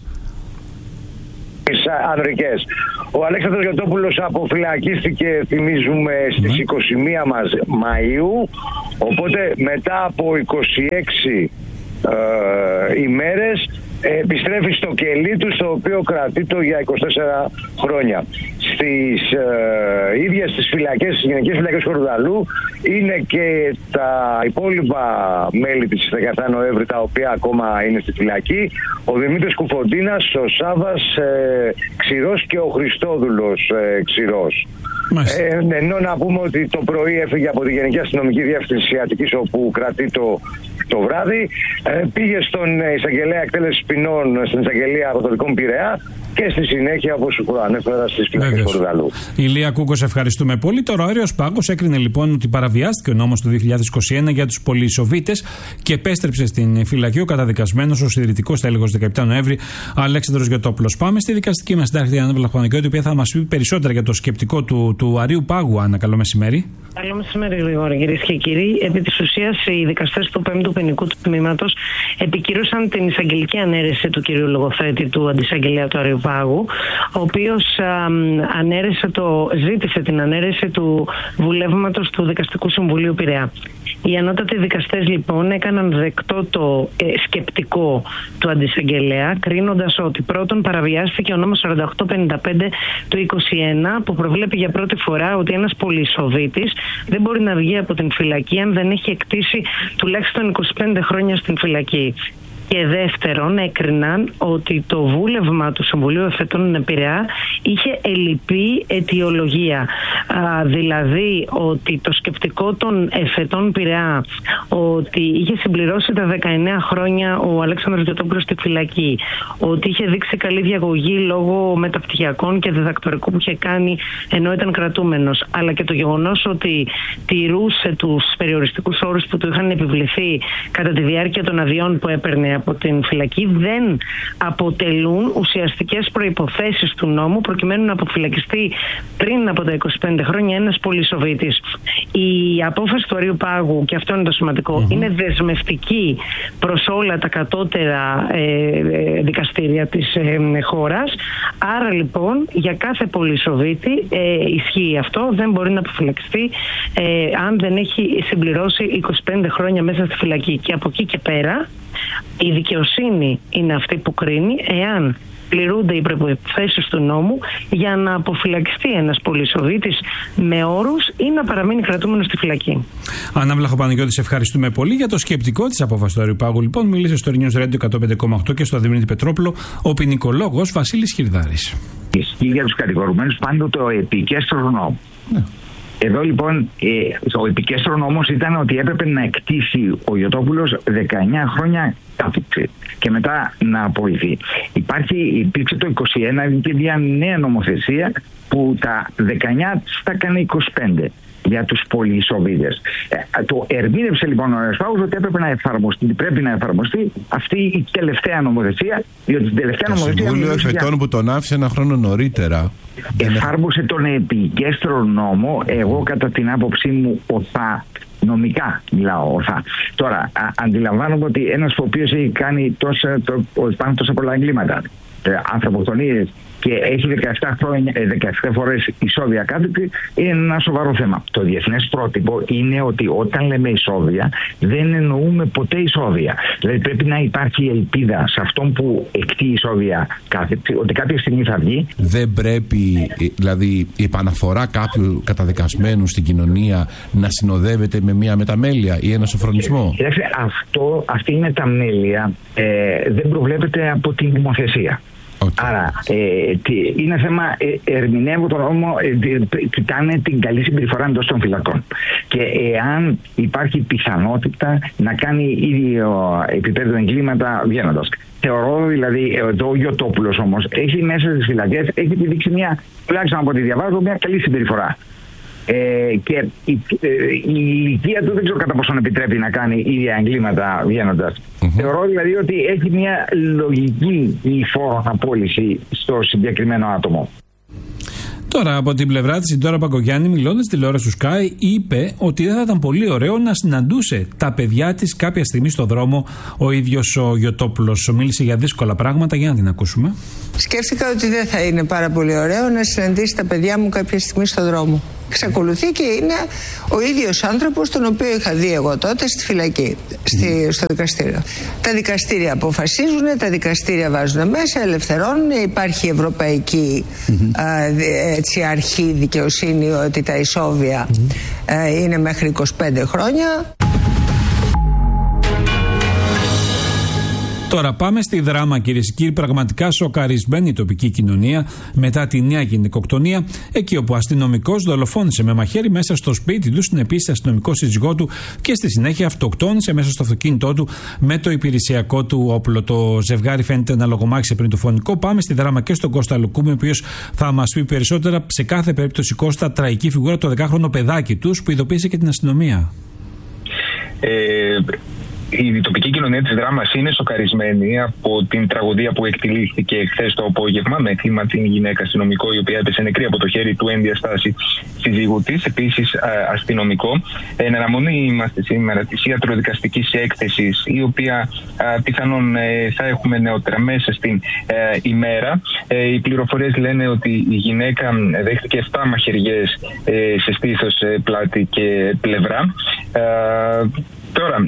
Ανδρικές. Ο Αλέξανδρος Γιωτόπουλος αποφυλακίστηκε, θυμίζουμε, στις 21 Μαΐου, οπότε μετά από 26 ημέρες επιστρέφει στο κελί του, στο οποίο κρατείται για 24 χρόνια. Στις ίδιες τις φυλακές, στις γυναικείες φυλακές Κορδαλού, είναι και τα υπόλοιπα μέλη της 17 Νοέμβρη, τα οποία ακόμα είναι στη φυλακή. Ο Δημήτρης Κουφοντίνας, ο Σάβας Ξηρός και ο Χριστόδουλος Ξηρός. Ενώ να πούμε ότι το πρωί έφυγε από τη Γενική Αστυνομική Διεύθυνση Αττικής, όπου κρατεί το βράδυ, πήγε στον εισαγγελέα εκτέλεση ποινών στην εισαγγελία Αγροτικών Πειραιά και στη συνέχεια, όπως ανέφερα, στις φυλακές Κορδαλού. Ηλία Κούκο, ευχαριστούμε πολύ. Τώρα ο Άρεος Πάγος έκρινε λοιπόν ότι παραβιάστηκε ο νόμος του 2021 για τους πολυσοβίτες και επέστρεψε στην φυλακή ο καταδικασμένος, ο συντηρητικός τέλεχος 17 Νοέμβρη, Αλέξανδρος Γιωτόπουλος. Πάμε στη δικαστική μας συντάκτη Άννα Βλαχοπαναγιώτη, η οποία θα μας πει περισσότερα για το σκεπτικό του Αρείου Πάγου. Άννα, καλό μεσημέρι. Καλό μεσημέρι, Γρηγόρη. Κυρίες και κύριοι, επί της ουσίας, οι δικαστές του 5ου ποινικού τμήματος επικύρωσαν την εισαγγελική ανέρεση του κυρίου λογοθέτη, του αντισαγγελέα του Αρείου Πάγου, ο οποίος ζήτησε την ανέρεση του βουλεύματος του Δικαστικού Συμβουλίου Πειραιά. Οι ανώτατοι δικαστές λοιπόν έκαναν δεκτό το σκεπτικό του αντισαγγελέα, κρίνοντας ότι πρώτον παραβιάστηκε ο νόμος 4855 του 21, που προβλέπει για πρώτη φορά ότι ένας πολυσοβίτης δεν μπορεί να βγει από την φυλακή αν δεν έχει εκτίσει τουλάχιστον 25 χρόνια στην φυλακή. Και δεύτερον, έκριναν ότι το βούλευμα του Συμβουλίου Εφετών Πειραιά είχε ελλειπή αιτιολογία. Δηλαδή ότι το σκεπτικό των εφετών Πειραιά, ότι είχε συμπληρώσει τα 19 χρόνια ο Αλέξανδρος Γιωτόπουλος στη φυλακή, ότι είχε δείξει καλή διαγωγή λόγω μεταπτυχιακών και διδακτορικού που είχε κάνει ενώ ήταν κρατούμενος, αλλά και το γεγονός ότι τηρούσε τους περιοριστικούς όρους που του είχαν επιβληθεί κατά τη διάρκεια των αδειών που έπαιρνε από την φυλακή, δεν αποτελούν ουσιαστικές προϋποθέσεις του νόμου προκειμένου να αποφυλακιστεί πριν από τα 25 χρόνια ένας πολυσοβίτης. Η απόφαση του Αρείου Πάγου, και αυτό είναι το σημαντικό, είναι δεσμευτική προς όλα τα κατώτερα δικαστήρια της χώρας. Άρα λοιπόν για κάθε πολυσοβίτη ισχύει αυτό, δεν μπορεί να αποφυλακιστεί αν δεν έχει συμπληρώσει 25 χρόνια μέσα στη φυλακή. Και από εκεί και πέρα η δικαιοσύνη είναι αυτή που κρίνει εάν πληρούνται οι προϋποθέσεις του νόμου για να αποφυλακιστεί ένας πολυσοβίτης με όρους ή να παραμείνει κρατούμενος στη φυλακή. Άννα Βλαχοπαναγιώτη, σε ευχαριστούμε πολύ για το σκεπτικό της απόφασης του Αρείου Πάγου. Λοιπόν, μίλησε στο News Radio 105,8 και στο Δημήτρη Πετρόπουλο ο ποινικολόγος Βασίλης Χιρδάρης. Ισχύει για τους κατηγορουμένους πάντοτε ο επικέστρος νόμου. Ναι. Εδώ λοιπόν ο επικέστρον νόμος ήταν ότι έπρεπε να εκτίσει ο Γιωτόπουλος 19 χρόνια κάθιξη και μετά να απολυθεί. Υπήρξε το 21 και μια νέα νομοθεσία που τα 19 τα έκανε 25 για τους πολυσοβίτες. Το ερμήνευσε λοιπόν ο Αρείου Πάγου ότι πρέπει να εφαρμοστεί αυτή η τελευταία νομοθεσία, διότι την τελευταία νομοθεσία... Το Συμβούλιο Εφετών που τον άφησε ένα χρόνο νωρίτερα εφάρμοσε τον επικέστρο νόμο, εγώ κατά την άποψή μου ορθά, νομικά μιλάω ορθά. Τώρα, αντιλαμβάνομαι ότι ένας ο οποίος έχει κάνει τόσα πολλά εγκλήματα, ανθρωποκτονίες και έχει 17 φορές ισόβια κάθετη, είναι ένα σοβαρό θέμα. Το διεθνές πρότυπο είναι ότι όταν λέμε ισόβια δεν εννοούμε ποτέ ισόβια. Δηλαδή πρέπει να υπάρχει ελπίδα σε αυτόν που εκτεί ισόβια κάθετη ότι κάποια στιγμή θα βγει. Δεν πρέπει δηλαδή η επαναφορά κάποιου καταδικασμένου στην κοινωνία να συνοδεύεται με μια μεταμέλεια ή ένα σοφρονισμό. Κοιτάξτε, αυτή η μεταμέλεια δεν προβλέπεται από την νομοθεσία. Άρα είναι θέμα ερμηνεύω τον νόμο, κοιτάνε την καλή συμπεριφορά εντός των φυλακών και εάν υπάρχει πιθανότητα να κάνει ίδιο επίπεδο εγκλήματα βγαίνοντας. Θεωρώ δηλαδή εδώ ο Γιωτόπουλος όμως έχει μέσα στις φυλακές, έχει επιδείξει μια, τουλάχιστον από ό,τι διαβάζω, μια καλή συμπεριφορά. Και η ηλικία του δεν ξέρω κατά πόσο επιτρέπει να κάνει ίδια εγκλήματα βγαίνοντας. Θεωρώ δηλαδή ότι έχει μια λογική η φόρο απόλυση στο συγκεκριμένο άτομο. Τώρα, από την πλευρά της, η Ντόρα Μπακογιάννη, μιλώντας στη τηλεόραση του Sky, είπε ότι δεν θα ήταν πολύ ωραίο να συναντούσε τα παιδιά της κάποια στιγμή στο δρόμο ο ίδιος ο Γιωτόπουλος. Μίλησε για δύσκολα πράγματα, για να την ακούσουμε. Σκέφτηκα ότι δεν θα είναι πάρα πολύ ωραίο να συναντήσει τα παιδιά μου κάποια στιγμή στο δρόμο. Εξακολουθεί και είναι ο ίδιος άνθρωπος τον οποίο είχα δει εγώ τότε στη φυλακή, στο δικαστήριο. Τα δικαστήρια αποφασίζουν, τα δικαστήρια βάζουν μέσα, ελευθερώνουν. Υπάρχει ευρωπαϊκή αρχή δικαιοσύνη ότι τα ισόβια είναι μέχρι 25 χρόνια. Τώρα πάμε στη Δράμα, κυρίες και κύριοι. Πραγματικά σοκαρισμένη η τοπική κοινωνία μετά τη νέα γυναικοκτονία, εκεί όπου ο αστυνομικός δολοφόνησε με μαχαίρι μέσα στο σπίτι του, στην επίσης αστυνομικό σύζυγό του και στη συνέχεια αυτοκτόνησε μέσα στο αυτοκίνητό του με το υπηρεσιακό του όπλο. Το ζευγάρι φαίνεται να λογομάχησε πριν το φωνικό. Πάμε στη Δράμα και στον Κώστα Λουκούμη, ο οποίος θα μας πει περισσότερα. Σε κάθε περίπτωση, Κώστα, τραγική φιγούρα το 10χρονο παιδάκι τους που ειδοποίησε και την αστυνομία. Η τοπική κοινωνία της Δράμας είναι σοκαρισμένη από την τραγωδία που εκτελήθηκε χθες το απόγευμα με θύμα την γυναίκα αστυνομικό, η οποία έπεσε νεκρή από το χέρι του εν διαστάση σύζυγου της, επίσης αστυνομικό. Εν αναμονή είμαστε σήμερα της ιατροδικαστικής έκθεσης, η οποία πιθανόν θα έχουμε νεότερα μέσα στην ημέρα. Οι πληροφορίες λένε ότι η γυναίκα δέχτηκε 7 μαχαιριές σε στήθος, πλάτη και πλευρά. Τώρα,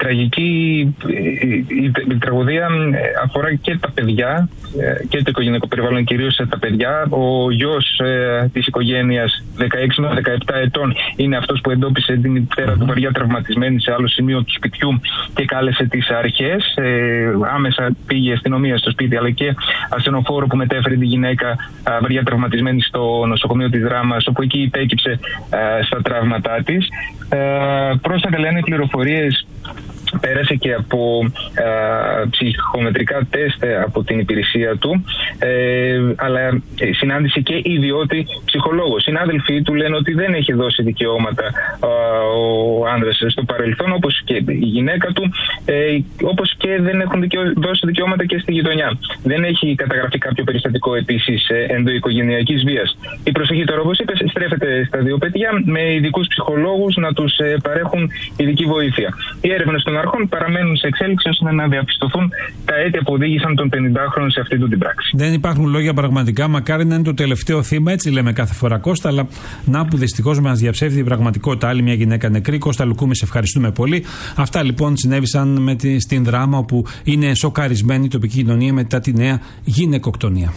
η τραγωδία αφορά και τα παιδιά και το οικογενειακό περιβάλλον, κυρίως τα παιδιά. Ο γιος της οικογένειας, 16 με 17 ετών, είναι αυτός που εντόπισε την μητέρα του βαριά τραυματισμένη σε άλλο σημείο του σπιτιού και κάλεσε τις αρχές. Άμεσα πήγε η αστυνομία στο σπίτι, αλλά και ασθενοφόρο που μετέφερε τη γυναίκα βαριά τραυματισμένη στο νοσοκομείο της Δράμας, όπου εκεί υπέκυψε στα τραύματά της. Πρόσφατα λένε οι πληροφορίες, πέρασε και από ψυχομετρικά τεστ από την υπηρεσία του, αλλά συνάντησε και ιδιώτη ψυχολόγο. Συνάδελφοί του λένε ότι δεν έχει δώσει δικαιώματα ο άνδρας στο παρελθόν, όπως και η γυναίκα του, όπως και δεν έχουν δώσει δικαιώματα και στη γειτονιά. Δεν έχει καταγραφεί κάποιο περιστατικό επίσης ενδοοικογενειακής βίας. Η προσοχή τώρα, όπως είπες, στρέφεται στα δύο παιδιά με ειδικούς ψυχολόγους να τους παρέχουν ειδική βοήθεια. Οι έρευνες των αρχών παραμένουν σε εξέλιξη ώστε να διαπιστωθούν τα αίτια που οδήγησαν τον 50χρονο σε αυτή την πράξη. Δεν υπάρχουν λόγια πραγματικά. Μακάρι να είναι το τελευταίο θύμα, έτσι λέμε κάθε φορά, Κώστα, αλλά να που δυστυχώς μας διαψεύδει η πραγματικότητα. Άλλη μια γυναίκα νεκρή. Κώστα Λουκούμη, σε ευχαριστούμε πολύ. Αυτά λοιπόν συνέβησαν στην Δράμα, όπου είναι σοκαρισμένη η τοπική κοινωνία μετά τη νέα γυναικοκτονία.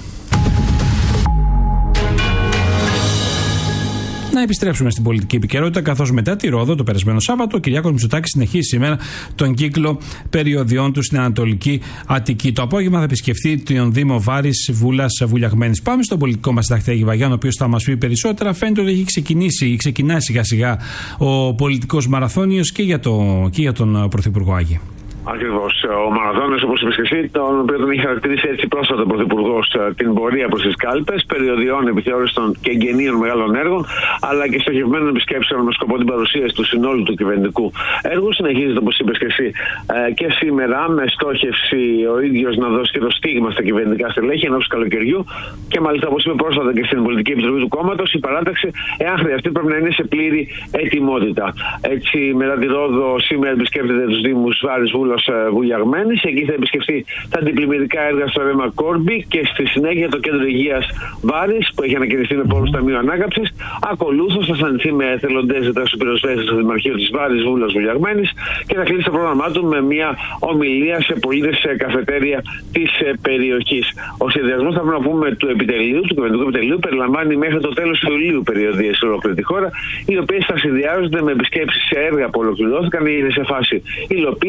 Να επιστρέψουμε στην πολιτική επικαιρότητα, καθώς μετά τη Ρόδο το περασμένο Σάββατο ο Κυριάκος Μητσοτάκης συνεχίζει σήμερα τον κύκλο περιοδιών του στην Ανατολική Αττική. Το απόγευμα θα επισκεφτεί τον Δήμο Βάρης, Βούλας, Βουλιαγμένης. Πάμε στον πολιτικό μας συντάκτη Άγη Βαγιάννη, ο οποίος θα μας πει περισσότερα. Φαίνεται ότι έχει ξεκινάει σιγά σιγά ο πολιτικός μαραθώνιος και για τον Πρωθυπουργό Άγη. Ακριβώς. Ο μαραθώνιος, όπως είπες και εσύ, τον οποίο τον είχε χαρακτηρίσει έτσι πρόσφατα ο Πρωθυπουργός, την πορεία προς τις κάλπες, περιοδιών επιθεώρησης και εγγενείων μεγάλων έργων, αλλά και στοχευμένων επισκέψεων με σκοπό την παρουσίαση του συνόλου του κυβερνητικού έργου. Συνεχίζεται, όπως είπες και εσύ, και σήμερα με στόχευση ο ίδιος να δώσει και το στίγμα στα κυβερνητικά στελέχη ενός καλοκαιριού. Και μάλιστα, όπως είπε πρόσφατα και στην Πολιτική Επιτροπή του κόμματος, η παράταξη, εάν χρειαστεί, πρέπει να είναι σε πλήρη ετοιμότητα. Έτσι, μετά τη Ρόδο, σήμερα επισκέπτεται τους Δήμους Βάρης, Βούλας, Βουλιαγμένης. Εκεί θα επισκεφτεί τα αντιπλημμυρικά έργα στο ρέμα Κόρμπι και στη συνέχεια το κέντρο υγείας Βάρης, που έχει ανακοινωθεί με πόρους Ταμείου Ανάκαμψης. Ακολούθως θα συναντηθεί με εθελοντές δραστηριοπυροσβέστες στο Δημαρχείο της Βάρης, Βούλας, Βουλιαγμένης και θα κλείσει το πρόγραμμά του με μια ομιλία σε πολίτες σε καφετέρια της περιοχής. Ο σχεδιασμός, θα πρέπει να πούμε, του κυβερνητικού επιτελείου περιλαμβάνει μέχρι το τέλος του Ιουλίου περιοδίες σε ολόκληρη τη χώρα, οι οποίες θα συνδυάζονται με επισκέψεις σε έργα που ολοκληρώθηκαν ή είναι σε φάση υλοποίησης και είναι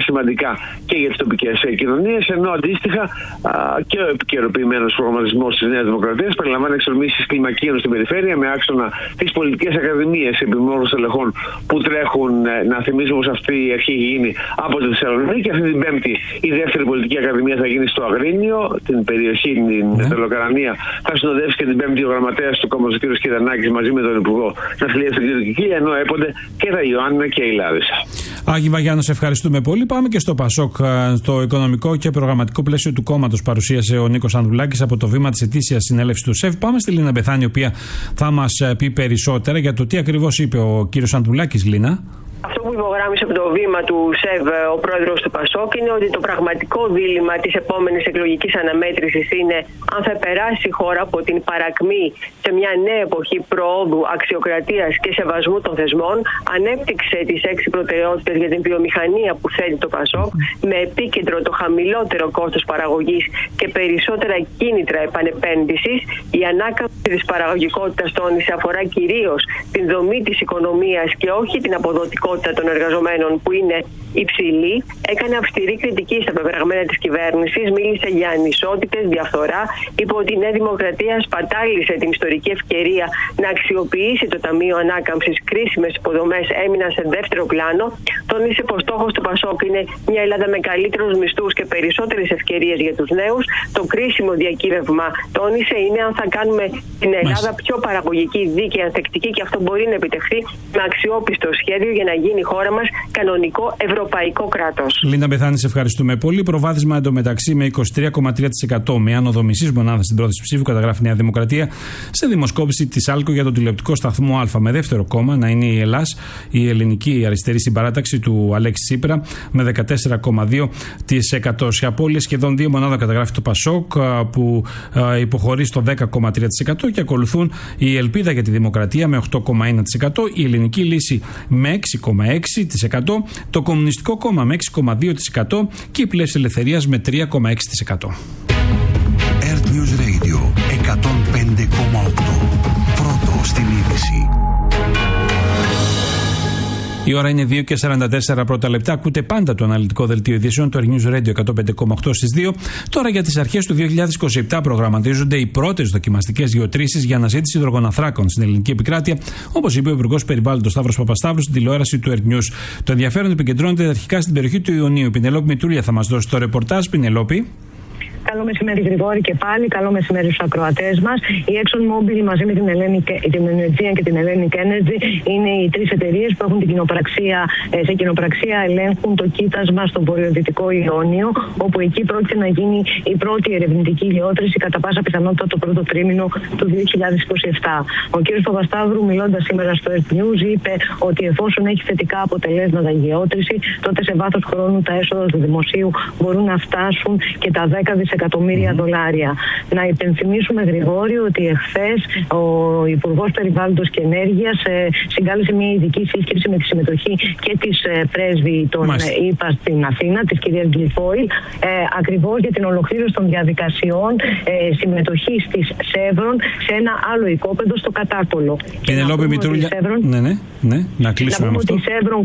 σημαντικά και για τις τοπικές κοινωνίες, ενώ αντίστοιχα και ο επικαιροποιημένος προγραμματισμός της Νέας Δημοκρατίας περιλαμβάνει εξορμήσεις κλιμακίων στην περιφέρεια με άξονα τις πολιτικές ακαδημίες επιμόρφωσης στελεχών που τρέχουν. Να θυμίσουμε πως αυτή η αρχή έχει γίνει από τη Θεσσαλονίκη και αυτή την Πέμπτη η δεύτερη πολιτική ακαδημία θα γίνει στο Αγρίνιο, την περιοχή, την Τελοκαρανία. Θα συνοδεύσει και την Πέμπτη ο γραμματέας του κόμματος κ. Κυρανάκης μαζί με τον Υπουργό Ναυτιλίας του κ. Κική, ενώ έπονται και τα Ιωάννα και η Λάρισα. Άγη Βαγιάννη, σε ευχαριστούμε πολύ. Πάμε και στο ΠΑΣΟΚ. Στο οικονομικό και προγραμματικό πλαίσιο του κόμματος παρουσίασε ο Νίκος Ανδρουλάκης από το βήμα της ετήσιας συνέλευσης του ΣΕΒ. Πάμε στη Λίνα Μπεθάνη, η οποία θα μας πει περισσότερα για το τι ακριβώς είπε ο κύριος Ανδρουλάκης. Λίνα. Αυτό που υπογράμμισε από το βήμα του ΣΕΒ ο πρόεδρος του ΠΑΣΟΚ είναι ότι το πραγματικό δίλημμα της επόμενης εκλογικής αναμέτρησης είναι αν θα περάσει η χώρα από την παρακμή σε μια νέα εποχή προόδου, αξιοκρατίας και σεβασμού των θεσμών. Ανέπτυξε τις 6 προτεραιότητες για την βιομηχανία που θέτει το ΠΑΣΟΚ με επίκεντρο το χαμηλότερο κόστος παραγωγής και περισσότερα κίνητρα επανεπένδυσης. Η ανάκαμψη της παραγωγικότητας, τόνισε, αφορά κυρίως την δομή της οικονομίας και όχι την αποδοτικότητα των εργαζομένων που είναι υψηλή. Έκανε αυστηρή κριτική στα πεπραγμένα της κυβέρνησης, μίλησε για ανισότητες, διαφθορά, είπε ότι η Νέα Δημοκρατία σπατάλησε την ιστορική ευκαιρία να αξιοποιήσει το Ταμείο Ανάκαμψης, κρίσιμες υποδομές έμειναν σε δεύτερο πλάνο. Τόνισε πως στόχος του ΠΑΣΟΚ είναι μια Ελλάδα με καλύτερους μισθούς και περισσότερες ευκαιρίες για τους νέους. Το κρίσιμο διακύβευμα, τόνισε, είναι αν θα κάνουμε την Ελλάδα πιο παραγωγική, δίκαιη, ανθεκτική, και αυτό μπορεί να επιτευχθεί με αξιόπιστο σχέδιο για να γίνει η χώρα μας κανονικό ευρωπαϊκό κράτος. Λίνα Μπεθάνη, σε ευχαριστούμε πολύ. Προβάδισμα εντωμεταξύ με 23,3% με άνοδο μισής μονάδας στην πρόθεση ψήφου, καταγράφει η Νέα Δημοκρατία σε δημοσκόπηση της ΑΛΚΟ για τον τηλεοπτικό σταθμό Α. Με δεύτερο κόμμα να είναι η ΕΛΑΣ, η Ελληνική Αριστερή Συμπαράταξη του Αλέξη Τσίπρα, με 14,2%. Σε απώλειες σχεδόν 2 μονάδων καταγράφει το ΠΑΣΟΚ, που υποχωρεί στο 10,3%, και ακολουθούν η Ελπίδα για τη Δημοκρατία με 8,1%, η Ελληνική Λύση με 6,6%, το Κομμουνιστικό Κόμμα με 6,2% και η Πλεύση Ελευθερίας με 3,6%. Earth News Radio 105,8. Πρώτο στην είδηση. Η ώρα είναι 2 και 44 πρώτα λεπτά. Ακούτε πάντα το αναλυτικό δελτίο ειδήσεων του Earth News Radio 105,8 στις 2. Τώρα, για τις αρχές του 2027 προγραμματίζονται οι πρώτες δοκιμαστικές γεωτρήσεις για αναζήτηση υδρογοναθράκων στην ελληνική επικράτεια, όπως είπε ο Υπουργός Περιβάλλοντος Σταύρος Παπασταύρου στην τηλεόραση του Earth News. Το ενδιαφέρον επικεντρώνεται αρχικά στην περιοχή του Ιωνίου. Πινελόπη Μητρούλια θα μας δώσει το ρεπορτάζ. Πινελόπη. Καλό μεσημέρι, Γρηγόρη, και πάλι. Καλό μεσημέρι στους ακροατές μας. Η ExxonMobil μαζί με την Energean και την Hellenic Energy είναι οι 3 εταιρείες που έχουν σε κοινοπραξία ελέγχουν το κοίτασμα στο βορειοδυτικό Ιόνιο, όπου εκεί πρόκειται να γίνει η πρώτη ερευνητική γεώτρηση, κατά πάσα πιθανότητα το πρώτο τρίμηνο του 2027. Ο κ. Παπασταύρου, μιλώντας σήμερα στο Earth News, είπε ότι εφόσον έχει θετικά αποτελέσματα η γεώτρηση, τότε σε βάθος χρόνου τα έσοδα του δημοσίου μπορούν να φτάσουν και τα 10 δισεκατομμύρια δολάρια. Να υπενθυμίσουμε, Γρηγόρη, ότι εχθές ο Υπουργός Περιβάλλοντος και Ενέργειας συγκάλεσε μια ειδική σύσκεψη με τη συμμετοχή και της πρέσβη των ΗΠΑ στην Αθήνα, της κυρίας Γκλιφόιλ, ακριβώς για την ολοκλήρωση των διαδικασιών συμμετοχής της Σέβρον σε ένα άλλο οικόπεδο στο Κατάκολο. Πινελόπη Μητρούλια. Ναι, να κλείσουμε με αυτό. Ότι η Σέβρον,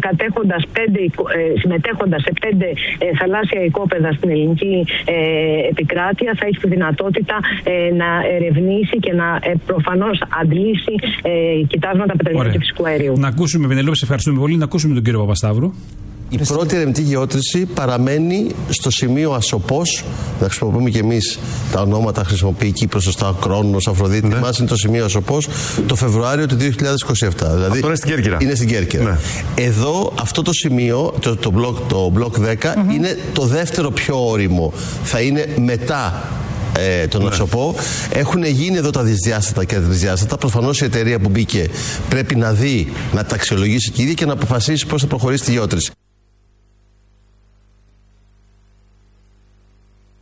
συμμετέχοντας σε 5 θαλάσσια οικόπεδα στην ελληνική επικράτεια, θα έχει τη δυνατότητα να ερευνήσει και να προφανώς αντλήσει κοιτάσματα πετρελαίου και φυσικού αερίου. Να ακούσουμε, Πινελόπη, σε ευχαριστούμε πολύ. Να ακούσουμε τον κύριο Παπασταύρου. Η πρώτη ερευνητική γεώτρηση παραμένει στο σημείο Ασοπός. Να χρησιμοποιούμε και εμείς τα ονόματα, χρησιμοποιεί Κύπρος, σωστά, Κρόνος, Αφροδίτη. Ναι. Μας είναι το σημείο Ασοπός το Φεβρουάριο του 2027. Δηλαδή αυτό είναι στην Κέρκυρα. Είναι στην Κέρκυρα. Ναι. Εδώ, αυτό το σημείο, το μπλοκ 10, είναι το δεύτερο πιο όριμο. Θα είναι μετά τον Ασοπό. Έχουν γίνει εδώ τα δυσδιάστατα και τα τρισδιάστατα. Προφανώς η εταιρεία που μπήκε πρέπει να δει, να τα αξιολογήσει και η ίδια και να αποφασίσει πώς θα προχωρήσει τη γεώτρηση.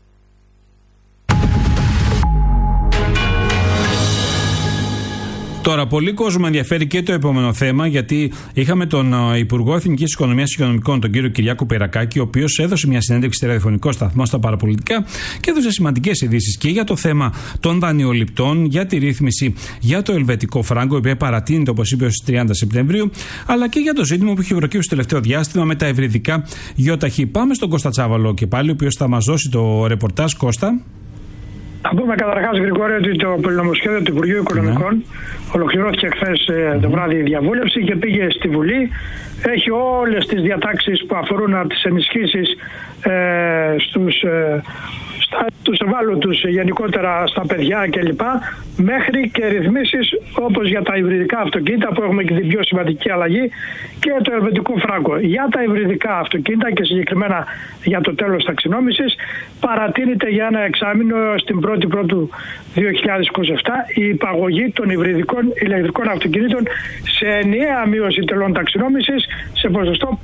Τώρα Τώρα, πολύ κόσμο ενδιαφέρει και το επόμενο θέμα, γιατί είχαμε τον Υπουργό Εθνικής Οικονομίας και Οικονομικών, τον κύριο Κυριάκο Πυρακάκη, ο οποίος έδωσε μια συνέντευξη σε ραδιοφωνικό σταθμό στα παραπολιτικά και έδωσε σημαντικές ειδήσεις και για το θέμα των δανειοληπτών, για τη ρύθμιση για το ελβετικό φράγκο, η οποία παρατείνεται, όπως είπε, στις 30 Σεπτεμβρίου, αλλά και για το ζήτημα που έχει προκύψει στο τελευταίο διάστημα με τα υβριδικά ΙΟΤΑΧΗ. Πάμε στον Κώστα Τσάβαλο και πάλι, ο οποίος θα μας δώσει το ρεπορτάζ. Κώστα. Θα πούμε καταρχάς, Γρηγόρη, ότι το πολυνομοσχέδιο του Υπουργείου Οικονομικών ολοκληρώθηκε χθες το βράδυ η διαβούλευση και πήγε στη Βουλή. Έχει όλες τις διατάξεις που αφορούν τις ενισχύσεις στους ευάλωτους, γενικότερα στα παιδιά κλπ. Μέχρι και ρυθμίσεις όπως για τα υβριδικά αυτοκίνητα, που έχουμε και την πιο σημαντική αλλαγή, και το ελβετικό φράγκο. Για τα υβριδικά αυτοκίνητα και συγκεκριμένα για το τέλος ταξινόμησης, παρατείνεται για ένα εξάμηνο στην 1η Πρώτου 2027 η υπαγωγή των υβριδικών ηλεκτρικών αυτοκινήτων σε ενιαία μείωση τελών ταξινόμησης σε ποσοστό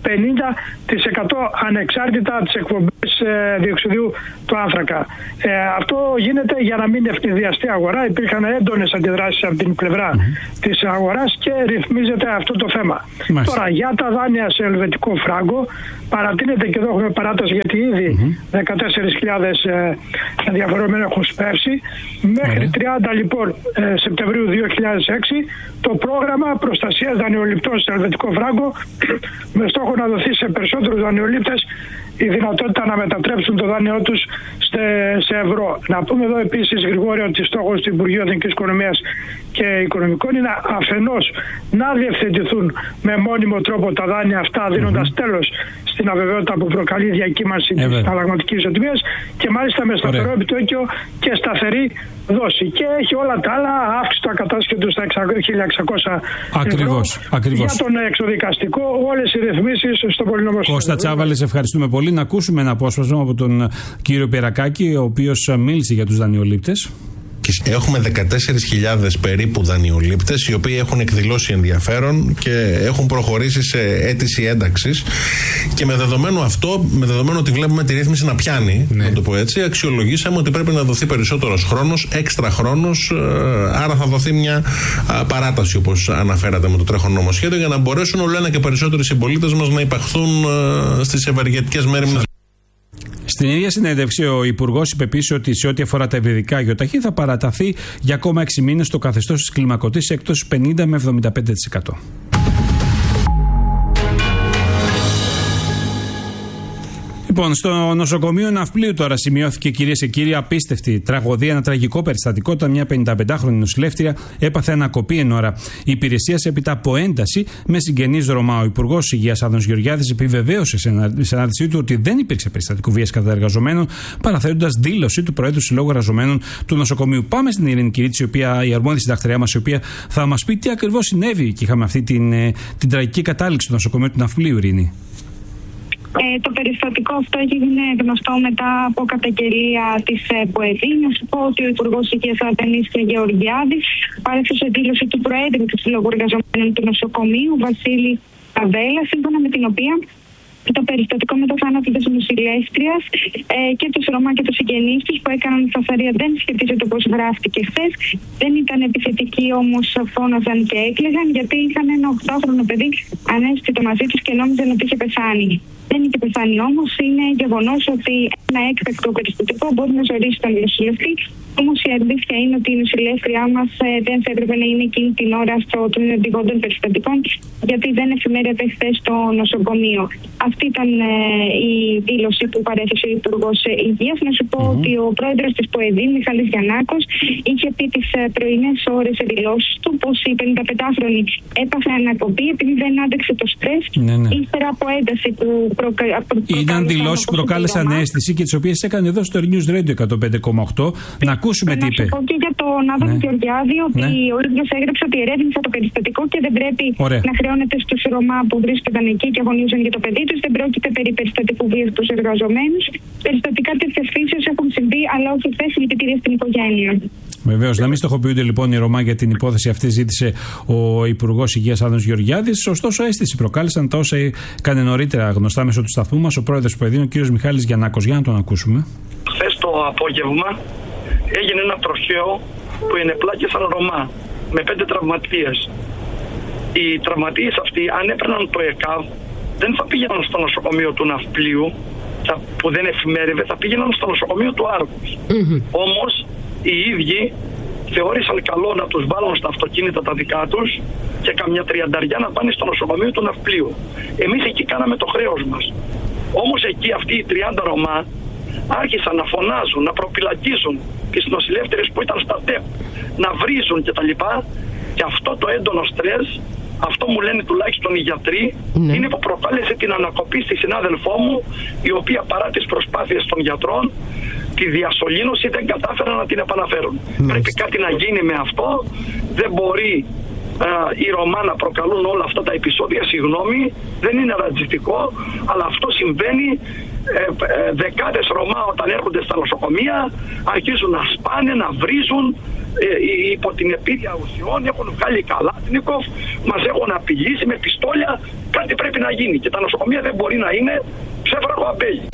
50% ανεξάρτητα τις εκπομπές διοξιδίου του άνθρακα. Αυτό γίνεται για να μην ευνηδιαστεί η αγορά. Υπήρχαν έντονες αντιδράσεις από την πλευρά της αγοράς και ρυθμίζεται αυτό το θέμα. Τώρα, για τα δάνεια σε ελβετικό φράγκο, παρατείνεται, και εδώ έχουμε παράταση γιατί ήδη 14.000 ενδιαφερόμενοι έχουν σπεύσει. Μέχρι 30 λοιπόν Σεπτεμβρίου 2006 το πρόγραμμα προστασίας δανειοληπτών σε ελβετικό φράγκο, με στόχο να δοθεί σε περισσότερους δανειολήπτες η δυνατότητα να μετατρέψουν το δάνειό τους σε ευρώ. Να πούμε εδώ επίσης, Γρηγόρη, ότι στόχος του Υπουργείου Εθνικής Οικονομίας και Οικονομικών είναι αφενός να διευθετηθούν με μόνιμο τρόπο τα δάνεια αυτά, δίνοντας τέλος στην αβεβαιότητα που προκαλεί η διακύμανση της συναλλαγματικής ισοτιμίας και μάλιστα με σταθερό επιτόκιο και σταθερή δόση. Και έχει όλα τα άλλα, αύξηση του ακατάσχετου στα 1.600 ακριβώς. Για τον εξοδικαστικό, όλες οι ρυθμίσεις στο πολυνομοσχέδιο. Κώστα Τσάβαλε, σε ευχαριστούμε πολύ. Να ακούσουμε ένα απόσπασμα από τον κύριο Πυρακάκη, ο οποίος μίλησε για τους δανειολήπτες. Έχουμε 14.000 περίπου δανειολήπτες, οι οποίοι έχουν εκδηλώσει ενδιαφέρον και έχουν προχωρήσει σε αίτηση ένταξης. Και με δεδομένο αυτό, με δεδομένο ότι βλέπουμε τη ρύθμιση να πιάνει, να το πω έτσι, αξιολογήσαμε ότι πρέπει να δοθεί περισσότερος χρόνος, έξτρα χρόνος. Άρα θα δοθεί μια παράταση, όπως αναφέρατε, με το τρέχον νομοσχέδιο, για να μπορέσουν όλο ένα και περισσότεροι συμπολίτες μας να υπαχθούν στις ευεργετικές μέρημνες. Στην ίδια συνέντευξη, ο Υπουργός είπε επίσης ότι σε ό,τι αφορά τα υβριδικά ΙΟΤΑΧΗ θα παραταθεί για ακόμα 6 μήνες το καθεστώς της κλιμακωτής έκπτωσης 50 με 75%. Λοιπόν, στο νοσοκομείο Ναυπλίου τώρα σημειώθηκε, κυρίες και κύριοι, απίστευτη τραγωδία, ένα τραγικό περιστατικό, όταν μια 55χρονη νοσηλεύτρια έπαθε ανακοπή εν ώρα υπηρεσίας έπειτα από ένταση με συγγενείς Ρωμά. Ο Υπουργός Υγείας Άδωνης Γεωργιάδης επιβεβαίωσε σε συνάντησή του ότι δεν υπήρξε περιστατικό βίας κατά εργαζομένων, παραθέτοντας δήλωση του Προέδρου Συλλόγου Εργαζομένων του νοσοκομείου. Πάμε στην Ειρήνη Κυρίτσι, η αρμόδια συντακτριά μας, η οποία θα μας πει τι ακριβώς συνέβη και είχαμε αυτή την τραγική κατάληξη του νοσοκομείου του Ναυπλίου, Ειρήνη. Το περιστατικό αυτό έγινε γνωστό μετά από καταγγελία της ΠΟΕΔΗ. Να σου πω ότι ο Υπουργός Υγείας Άδωνης Γεωργιάδης παρέθεσε δήλωση του Προέδρου του Συλλόγου Εργαζομένων του νοσοκομείου, Βασίλη Καβέλα, σύμφωνα με την οποία το περιστατικό με το θάνατο της νοσηλεύτριας και τους Ρωμά και τους συγγενείς τους που έκαναν φασαρία δεν σχετίζεται όπως γράφτηκε χθες. Δεν ήταν επιθετικοί, όμως φώναζαν και έκλαιγαν, γιατί είχαν ένα 8χρονο παιδί ανέστητο μαζί τους και νόμιζαν ότι είχε πεθάνει. Δεν είχε πεθάνει όμως. Είναι γεγονός ότι ένα έκτακτο περιστατικό μπορεί να ζωρίσει τον νοσηλευτή. Όμως η αλήθεια είναι ότι η νοσηλεύτριά μας δεν θα έπρεπε να είναι εκείνη την ώρα στο τμήμα επιγόντων περιστατικών, γιατί δεν εφημέρεται χθες στο νοσοκομείο. Αυτή ήταν η δήλωση που παρέθεσε ο Υπουργός Υγείας. Να σου πω ότι ο πρόεδρος της ΠΟΕΔΗ, Μιχάλης Γιαννάκος, είχε πει τις πρωινές ώρες σε δηλώσεις του πως η 55χρονη έπαθε ανακοπή επειδή δεν άντεξε το στρες ύστερα από ένταση που ήταν δηλώσεις που προκάλεσαν αίσθηση και τις οποίες έκανε εδώ στο News Radio 105,8. Να ακούσουμε τι είπε. Να σου πω και για τον Άδωνη Γεωργιάδη ότι ο ίδιος έγραψε ότι ερεύνησε το περιστατικό και δεν πρέπει να χρεώνεται στους Ρωμά που βρίσκονταν εκεί και αγωνίζουν για το παιδί τους. Δεν πρόκειται περί περιστατικού βίας στους εργαζομένους. Περιστατικά τέτοιας φύσεως έχουν συμβεί, αλλά όχι χθες, συλληπιτήρια στην οικογένεια. Βεβαίως, να μην στοχοποιούνται λοιπόν οι Ρωμά για την υπόθεση αυτή, ζήτησε ο Υπουργός Υγείας Άδωνης Γεωργιάδης. Ωστόσο, αίσθηση προκάλεσαν τα όσα έκανε νωρίτερα γνωστά μέσω του σταθμού μας ο πρόεδρος του Παιδείου, ο κ. Μιχάλης Γιαννάκος. Για να τον ακούσουμε. Χθες το απόγευμα έγινε ένα τροχαίο που οι ενεπλάκησαν Ρωμά. με 5 τραυματίες. Οι τραυματίες αυτοί, αν έπαιρναν το ΕΚΑΒ, δεν θα πήγαιναν στο νοσοκομείο του Ναυπλίου, που δεν εφημέρευε, θα πήγαιναν στο νοσοκομείο του Άργους. Όμως οι ίδιοι θεώρησαν καλό να τους βάλουν στα αυτοκίνητα τα δικά τους και καμιά 30 να πάνε στο νοσοκομείο του Ναυπλίου. Εμείς εκεί κάναμε το χρέος μας. Όμως εκεί αυτοί οι 30 Ρωμά άρχισαν να φωνάζουν, να προπυλακίζουν τις νοσηλεύτριες που ήταν στα ΤΕΠ, να βρίζουν κτλ. Και αυτό το έντονο στρες, αυτό μου λένε τουλάχιστον οι γιατροί, είναι που προκάλεσε την ανακοπή στη συνάδελφό μου, η οποία παρά τις προσπάθειες των γιατρών, τη διασωλήνωση δεν κατάφεραν να την επαναφέρουν. Πρέπει κάτι να γίνει με αυτό. Δεν μπορεί οι Ρωμά να προκαλούν όλα αυτά τα επεισόδια. Συγγνώμη, δεν είναι ρατσιστικό, αλλά αυτό συμβαίνει. Δεκάδες Ρωμά όταν έρχονται στα νοσοκομεία αρχίζουν να σπάνε, να βρίζουν υπό την επίρρεια ουσιών, έχουν βγάλει Καλάτνικοφ, μας έχουν απειλήσει με πιστόλια. Κάτι πρέπει να γίνει και τα νοσοκομεία δεν μπορεί να είναι ψεύδακο αμπέλι.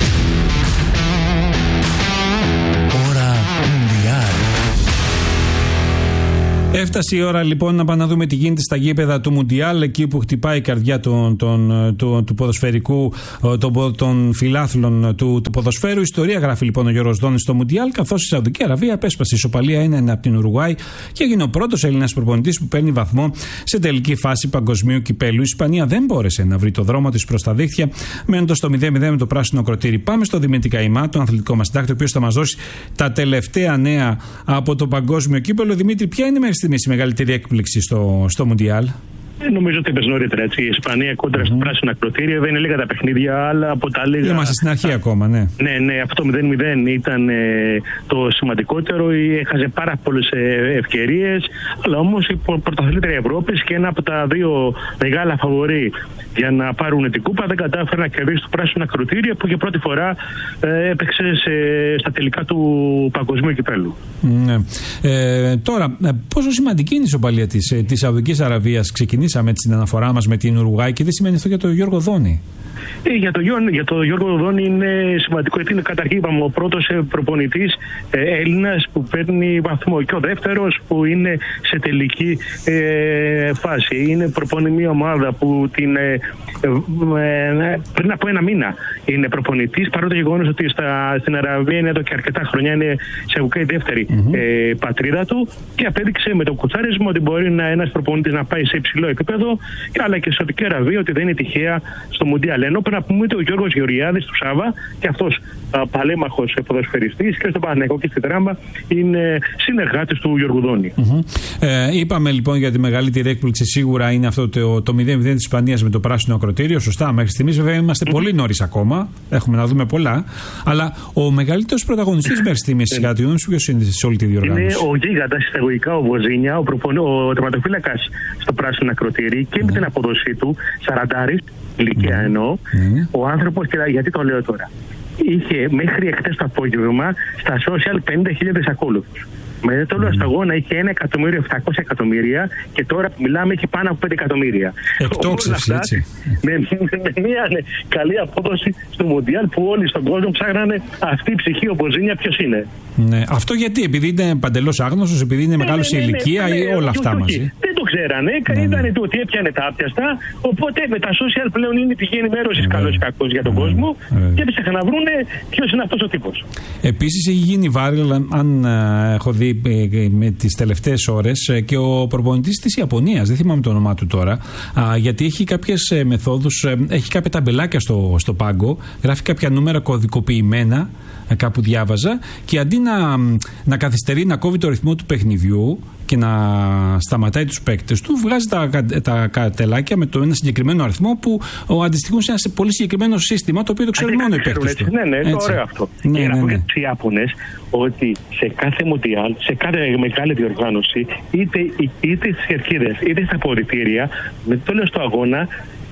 Έφτασε η ώρα λοιπόν να πάμε να δούμε τι γίνεται στα γήπεδα του Μουντιάλ, εκεί που χτυπάει η καρδιά του ποδοσφαιρικού, των φιλάθλων του ποδοσφαίρου. Ιστορία γράφει λοιπόν ο Γιώργος Δόνης στο Μουντιάλ, καθώς η Σαουδική Αραβία απέσπασε ισοπαλία 1-1 από την Ουρουγουάη και έγινε ο πρώτος Έλληνας προπονητής που παίρνει βαθμό σε τελική φάση παγκοσμίου κυπέλου. Η Ισπανία δεν μπόρεσε να βρει το δρόμο της προς τα δίχτυα, μένοντας στο 0-0 με το πράσινο ακροτήρι. Πάμε στο Δημήτρη Καημά, τον αθλητικό μας συντάκτη, ο οποίος θα μας δώσει τα τελευταία νέα από το παγκόσμιο κύπελο. Δημήτρη, ποια είναι μέχρι στιγμής η μεγαλύτερη έκπληξη στο Μουντιάλ? Νομίζω ότι είπες νωρίτερα, έτσι. Η Ισπανία κόντρα στο πράσινο ακροτήριο, δεν είναι λίγα τα παιχνίδια, αλλά από τα λίγα. Είμαστε στην αρχή ακόμα, ναι. Ναι, αυτό το 0-0 ήταν το σημαντικότερο. Έχασε πάρα πολλές ευκαιρίες, αλλά όμως η πρωταθλήτρια Ευρώπης και ένα από τα δύο μεγάλα φαβορί για να πάρουν την κούπα δεν κατάφερε να κερδίσει το πράσινο ακροτήριο, που για πρώτη φορά έπαιξε στα τελικά του παγκοσμίου κυπέλου. Ναι. Τώρα, πόσο σημαντική είναι η ισοπαλία της Σαουδικής Αραβίας? Ξεκινήσαμε την αναφορά μας με την Ουρουγουάη και τι σημαίνει αυτό για τον Γιώργο Δόνη? Για τον Γιώργο Δόνη είναι σημαντικό, γιατί είναι καταρχήν είπαμε, ο πρώτος προπονητής Έλληνας που παίρνει βαθμό και ο δεύτερος που είναι σε τελική φάση. Είναι προπονεί μια ομάδα που πριν από ένα μήνα είναι προπονητής, παρότι το γεγονός ότι στην Αραβία είναι εδώ και αρκετά χρόνια, είναι σε η δεύτερη πατρίδα του, και απέδειξε με το κουτσάρισμα ότι μπορεί ένας προπονητής να πάει σε υψηλό επίπεδο, αλλά και στη Σαουδική Αραβία ότι δεν είναι τυχαία στο Μουντιάλ. Ενώ πρέπει να πούμε ότι ο Γιώργος Γεωργιάδης του Σάβα, και αυτός παλέμαχος ποδοσφαιριστής και στον Παναθηναϊκό και στη Τράμπα, είναι συνεργάτης του Γιώργου Δόνη. Είπαμε λοιπόν για τη μεγαλύτερη έκπληξη σίγουρα είναι αυτό το 0-0 της Ισπανίας με το πράσινο ακροτήριο. Σωστά, μέχρι στιγμής βέβαια είμαστε πολύ νωρίς ακόμα. Έχουμε να δούμε πολλά. Αλλά ο μεγαλύτερος πρωταγωνιστής μέχρι στιγμής κατά τη γνώμη σου ποιος είναι σε όλη τη διοργάνωση? Είναι ο γίγαντας εισαγωγικά, ο Βοζίνια, ο τερματοφύλακας στο πράσινο ακροτήρι, και με την απόδοσή του, 40 ηλικία εννοώ, ο άνθρωπος, γιατί το λέω τώρα, είχε μέχρι εχθές το απόγευμα στα social 50.000 ακόλουθους. Με το τέλος του αγώνα είχε 1.700.000 και τώρα που μιλάμε έχει πάνω από 5 εκατομμύρια. Εκτόξευση, έτσι. Με μια καλή απόδοση στο Μουντιάλ που όλοι στον κόσμο ψάχνανε αυτή η ψυχή, ο Μποζίνια ποιος είναι. Ναι. Αυτό γιατί? Επειδή είναι παντελώς άγνωστος, επειδή είναι μεγάλος σε ηλικία ή όλα αυτά μαζί? Δεν το ξέρανε. Ήταν το ότι έπιανε τα άπιαστα. Οπότε με τα social πλέον είναι πηγή ενημέρωσης καλός ή κακός για τον κόσμο και έψαχναν να βρούνε ποιος είναι αυτός ο τύπος. Επίσης έχει γίνει viral, αν έχω δει με τις τελευταίες ώρες, και ο προπονητής της Ιαπωνίας, δεν θυμάμαι το όνομά του τώρα, γιατί έχει κάποιες μεθόδους, έχει κάποια ταμπελάκια στο πάγκο, γράφει κάποια νούμερα κωδικοποιημένα, κάπου διάβαζα, και αντί να καθυστερεί, να κόβει το ρυθμό του παιχνιδιού και να σταματάει τους παίκτες του, βγάζει τα καρτελάκια με ένα συγκεκριμένο αριθμό που αντιστοιχούν σε ένα πολύ συγκεκριμένο σύστημα, το οποίο το ξέρουν μόνο οι παίκτες του. Ναι, είναι ωραίο αυτό. Και να πω για τους Ιάπωνες ότι σε κάθε Μουντιάλ, σε κάθε μεγάλη διοργάνωση, είτε στις κερκίδες είτε στα αποδυτήρια, με το τέλος του αγώνα,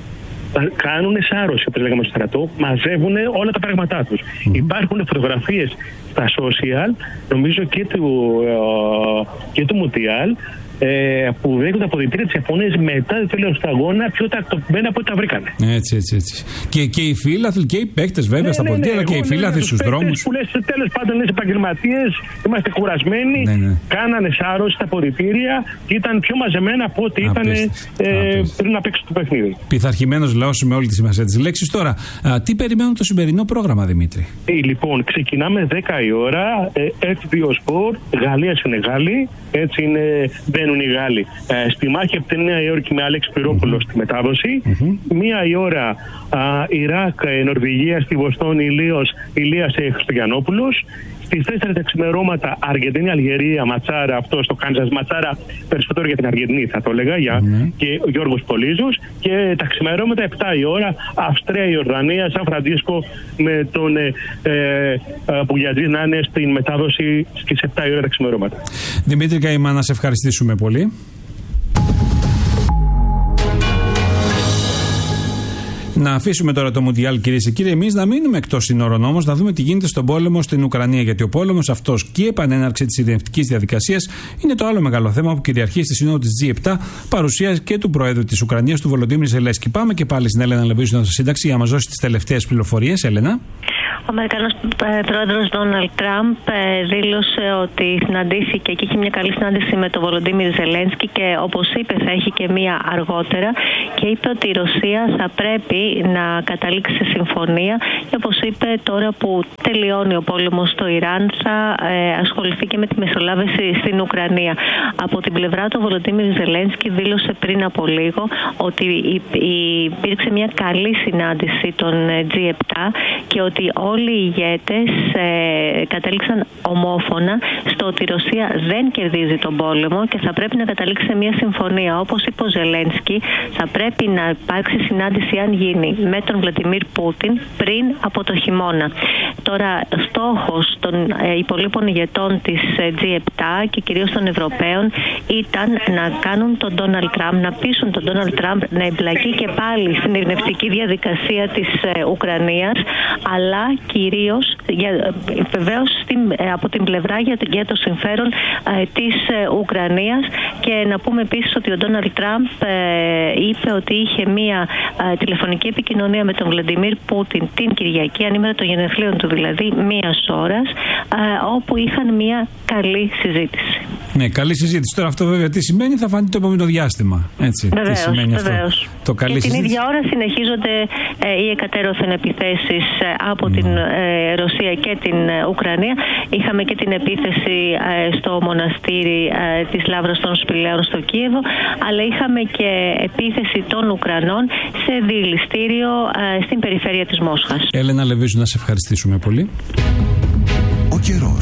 κάνουν σάρωση, όπως λέγαμε στο στρατό, μαζεύουν όλα τα πράγματά τους. Υπάρχουν φωτογραφίες στα social, νομίζω και του Μουντιάλ, που βρήκαν τα αποδυτήρια της Ιαπωνίας μετά το τέλος του αγώνα πιο τακτοποιημένα από ό,τι τα βρήκανε. Έτσι. Και οι φίλαθλοι και οι παίκτες βέβαια στα αποδυτήρια, αλλά και οι φίλαθλοι στους δρόμους. Που λες τέλος πάντων είναι επαγγελματίες, είμαστε κουρασμένοι, κάνανε σάρωση στα αποδυτήρια και ήταν πιο μαζεμένα από ό,τι ήταν πριν να παίξουν το παιχνίδι. Πειθαρχημένος λαός με όλη τη σημασία της λέξης. Τώρα, τι περιμένουν το σημερινό πρόγραμμα, Δημήτρη? Λοιπόν, ξεκινάμε 10 η ώρα, F2 Sport, Γαλλία-Σενεγάλη. Έτσι μπαίνουν οι Γάλλοι στη μάχη από τη Νέα Υόρκη με Άλεξ Πυρόπουλο στη μετάδοση. 1 η ώρα Ιράκ, Νορβηγία, στη Βοστόνη, Ηλίας Χριστουγιαννόπουλος. Στις 4 τα ξημερώματα Αργεντινή-Αλγερία, ματσάρα, αυτό στο Κάνζας, ματσάρα περισσότερο για την Αργεντινή θα το έλεγα, και ο Γιώργος Πολύζος. Και τα ξημερώματα 7 η ώρα Αυστρία-Ιορδανία, Σαν Φραντίσκο, με τον Μπουγιατζή να είναι στην μετάδοση στις 7 η ώρα τα ξημερώματα. Δημήτρη Καημά, να σε ευχαριστήσουμε πολύ. Να αφήσουμε τώρα το Μουντιάλ, κυρίες και κύριοι. Εμείς να μείνουμε εκτός συνόρων όμως, να δούμε τι γίνεται στον πόλεμο στην Ουκρανία. Γιατί ο πόλεμος αυτός και η επανέναρξη της ειρηνευτικής διαδικασίας είναι το άλλο μεγάλο θέμα που κυριαρχεί στη σύνοδο της G7, παρουσία και του Προέδρου της Ουκρανίας, του Βολοντίμιρ Ζελένσκι. Πάμε και πάλι στην Έλενα Λεβίζου, στην σύνταξη, για να μας δώσει τις τελευταίες πληροφορίες. Έλενα. Ο Αμερικανός πρόεδρος Ντόναλντ Τραμπ δήλωσε ότι συναντήθηκε και είχε μια καλή συνάντηση με τον Βολοντίμιρ Ζελένσκι και όπως είπε θα έχει και μία αργότερα, και είπε ότι η Ρωσία θα πρέπει να καταλήξει σε συμφωνία και όπως είπε τώρα που τελειώνει ο πόλεμος στο Ιράν θα ασχοληθεί και με τη μεσολάβηση στην Ουκρανία. Από την πλευρά του Βολοντίμιρ Ζελένσκι δήλωσε πριν από λίγο ότι υπήρξε μια καλή συνάντηση των G7 και ότι όλοι οι ηγέτες κατέληξαν ομόφωνα στο ότι η Ρωσία δεν κερδίζει τον πόλεμο και θα πρέπει να καταλήξει σε μια συμφωνία. Όπως είπε ο Ζελένσκι, θα πρέπει να υπάρξει συνάντηση, αν γίνει, με τον Βλαντιμίρ Πούτιν πριν από το χειμώνα. Τώρα, στόχος των υπολείπων ηγετών της G7 και κυρίως των Ευρωπαίων ήταν να κάνουν τον Ντόναλντ Τραμπ, να πείσουν τον Ντόναλντ Τραμπ να εμπλακεί και πάλι στην ειρηνευτική διαδικασία της Ουκρανίας, αλλά κυρίως βεβαίως από την πλευρά για το συμφέρον της Ουκρανίας. Και να πούμε επίσης ότι ο Ντόναλντ Τραμπ είπε ότι είχε μία τηλεφωνική επικοινωνία με τον Βλαντιμίρ Πούτιν την Κυριακή, ανήμερα των γενεθλίων του δηλαδή, 1 ώρα, όπου είχαν μία καλή συζήτηση. Ναι, καλή συζήτηση. Τώρα αυτό βέβαια τι σημαίνει, θα φανεί το επόμενο διάστημα. Έτσι. Βεβαίως, τι σημαίνει βεβαίως. αυτό. Το καλή και την συζήτηση. ίδια ώρα συνεχίζονται οι εκατέρωθεν επιθέσεις από την Ρωσία και την Ουκρανία. Είχαμε και την επίθεση στο μοναστήρι της Λαύρας των Σπηλαίων στο Κίεβο, αλλά είχαμε και επίθεση των Ουκρανών σε διελιστήριο στην περιφέρεια της Μόσχας. Έλενα Λεβίζου, να σε ευχαριστήσουμε πολύ. Ο καιρός.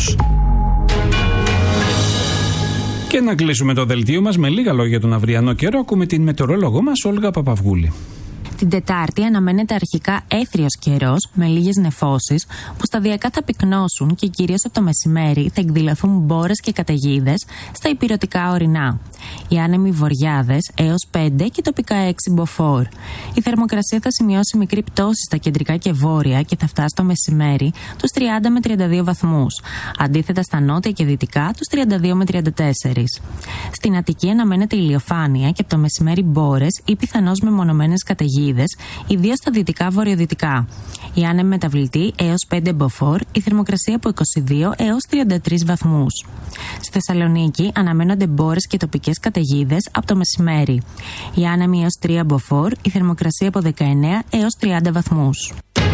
Και να κλείσουμε το δελτίο μας με λίγα λόγια για τον αυριανό καιρό. Ακούμε την μετεωρολόγο μας, Όλγα Παπαυγούλη. Την Τετάρτη αναμένεται αρχικά έθριος καιρός με λίγες νεφώσεις που σταδιακά θα πυκνώσουν και κυρίως από το μεσημέρι θα εκδηλωθούν μπόρες και καταιγίδες στα ηπειρωτικά ορεινά. Οι άνεμοι βοριάδες έως 5 και τοπικά 6 μποφόρ. Η θερμοκρασία θα σημειώσει μικρή πτώση στα κεντρικά και βόρεια και θα φτάσει το μεσημέρι τους 30 με 32 βαθμούς. Αντίθετα στα νότια και δυτικά τους 32 με 34. Στην Αττική αναμένεται ηλιοφάνεια και από το μεσημέρι μπόρες ή πιθανώς μεμονωμένες καταιγίδες, ιδίως στα δυτικά βορειοδυτικά. Οι άνεμοι μεταβλητοί έως 5 μποφόρ, η θερμοκρασία από 22 έως 33 βαθμούς. Στη Θεσσαλονίκη αναμένονται μπόρες και τοπικές καταιγίδες από το μεσημέρι. Οι άνεμοι έως 3 μποφόρ, η θερμοκρασία από 19 έως 30 βαθμούς.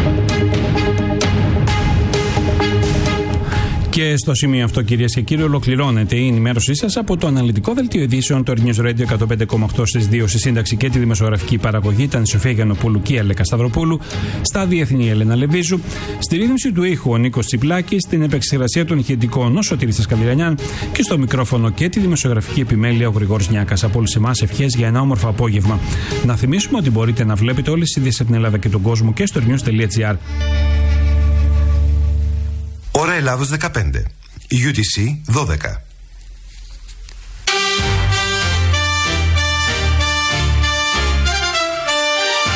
Και στο σημείο αυτό, κυρίες και κύριοι, ολοκληρώνεται η ενημέρωσή σας από το αναλυτικό δελτίο ειδήσεων του News Radio 105,8 στις 2. Στη σύνταξη και τη δημοσιογραφική παραγωγή ήταν η Σοφία Γιαννοπούλου και η Αλέκα Σταυροπούλου. Στα διεθνή, η Έλενα Λεβίζου. Στη ρύθμιση του ήχου, ο Νίκος Τσιπλάκης. Στην επεξεργασία των ηχητικών, ο Σωτήρης Καντιλιανιάν. Και στο μικρόφωνο και τη δημοσιογραφική επιμέλεια, ο Γρηγόρης Νιάκας. Από όλους εμάς, ευχές για ένα όμορφο απόγευμα. Να θυμίσουμε ότι μπορείτε να βλέπετε όλες τις ειδήσεις από την Ελλάδα και τον κόσμο και στο news.gr. Ώρα Ελλάδος 15. UTC 12.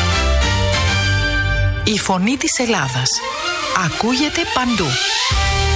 Η φωνή της Ελλάδας ακούγεται παντού.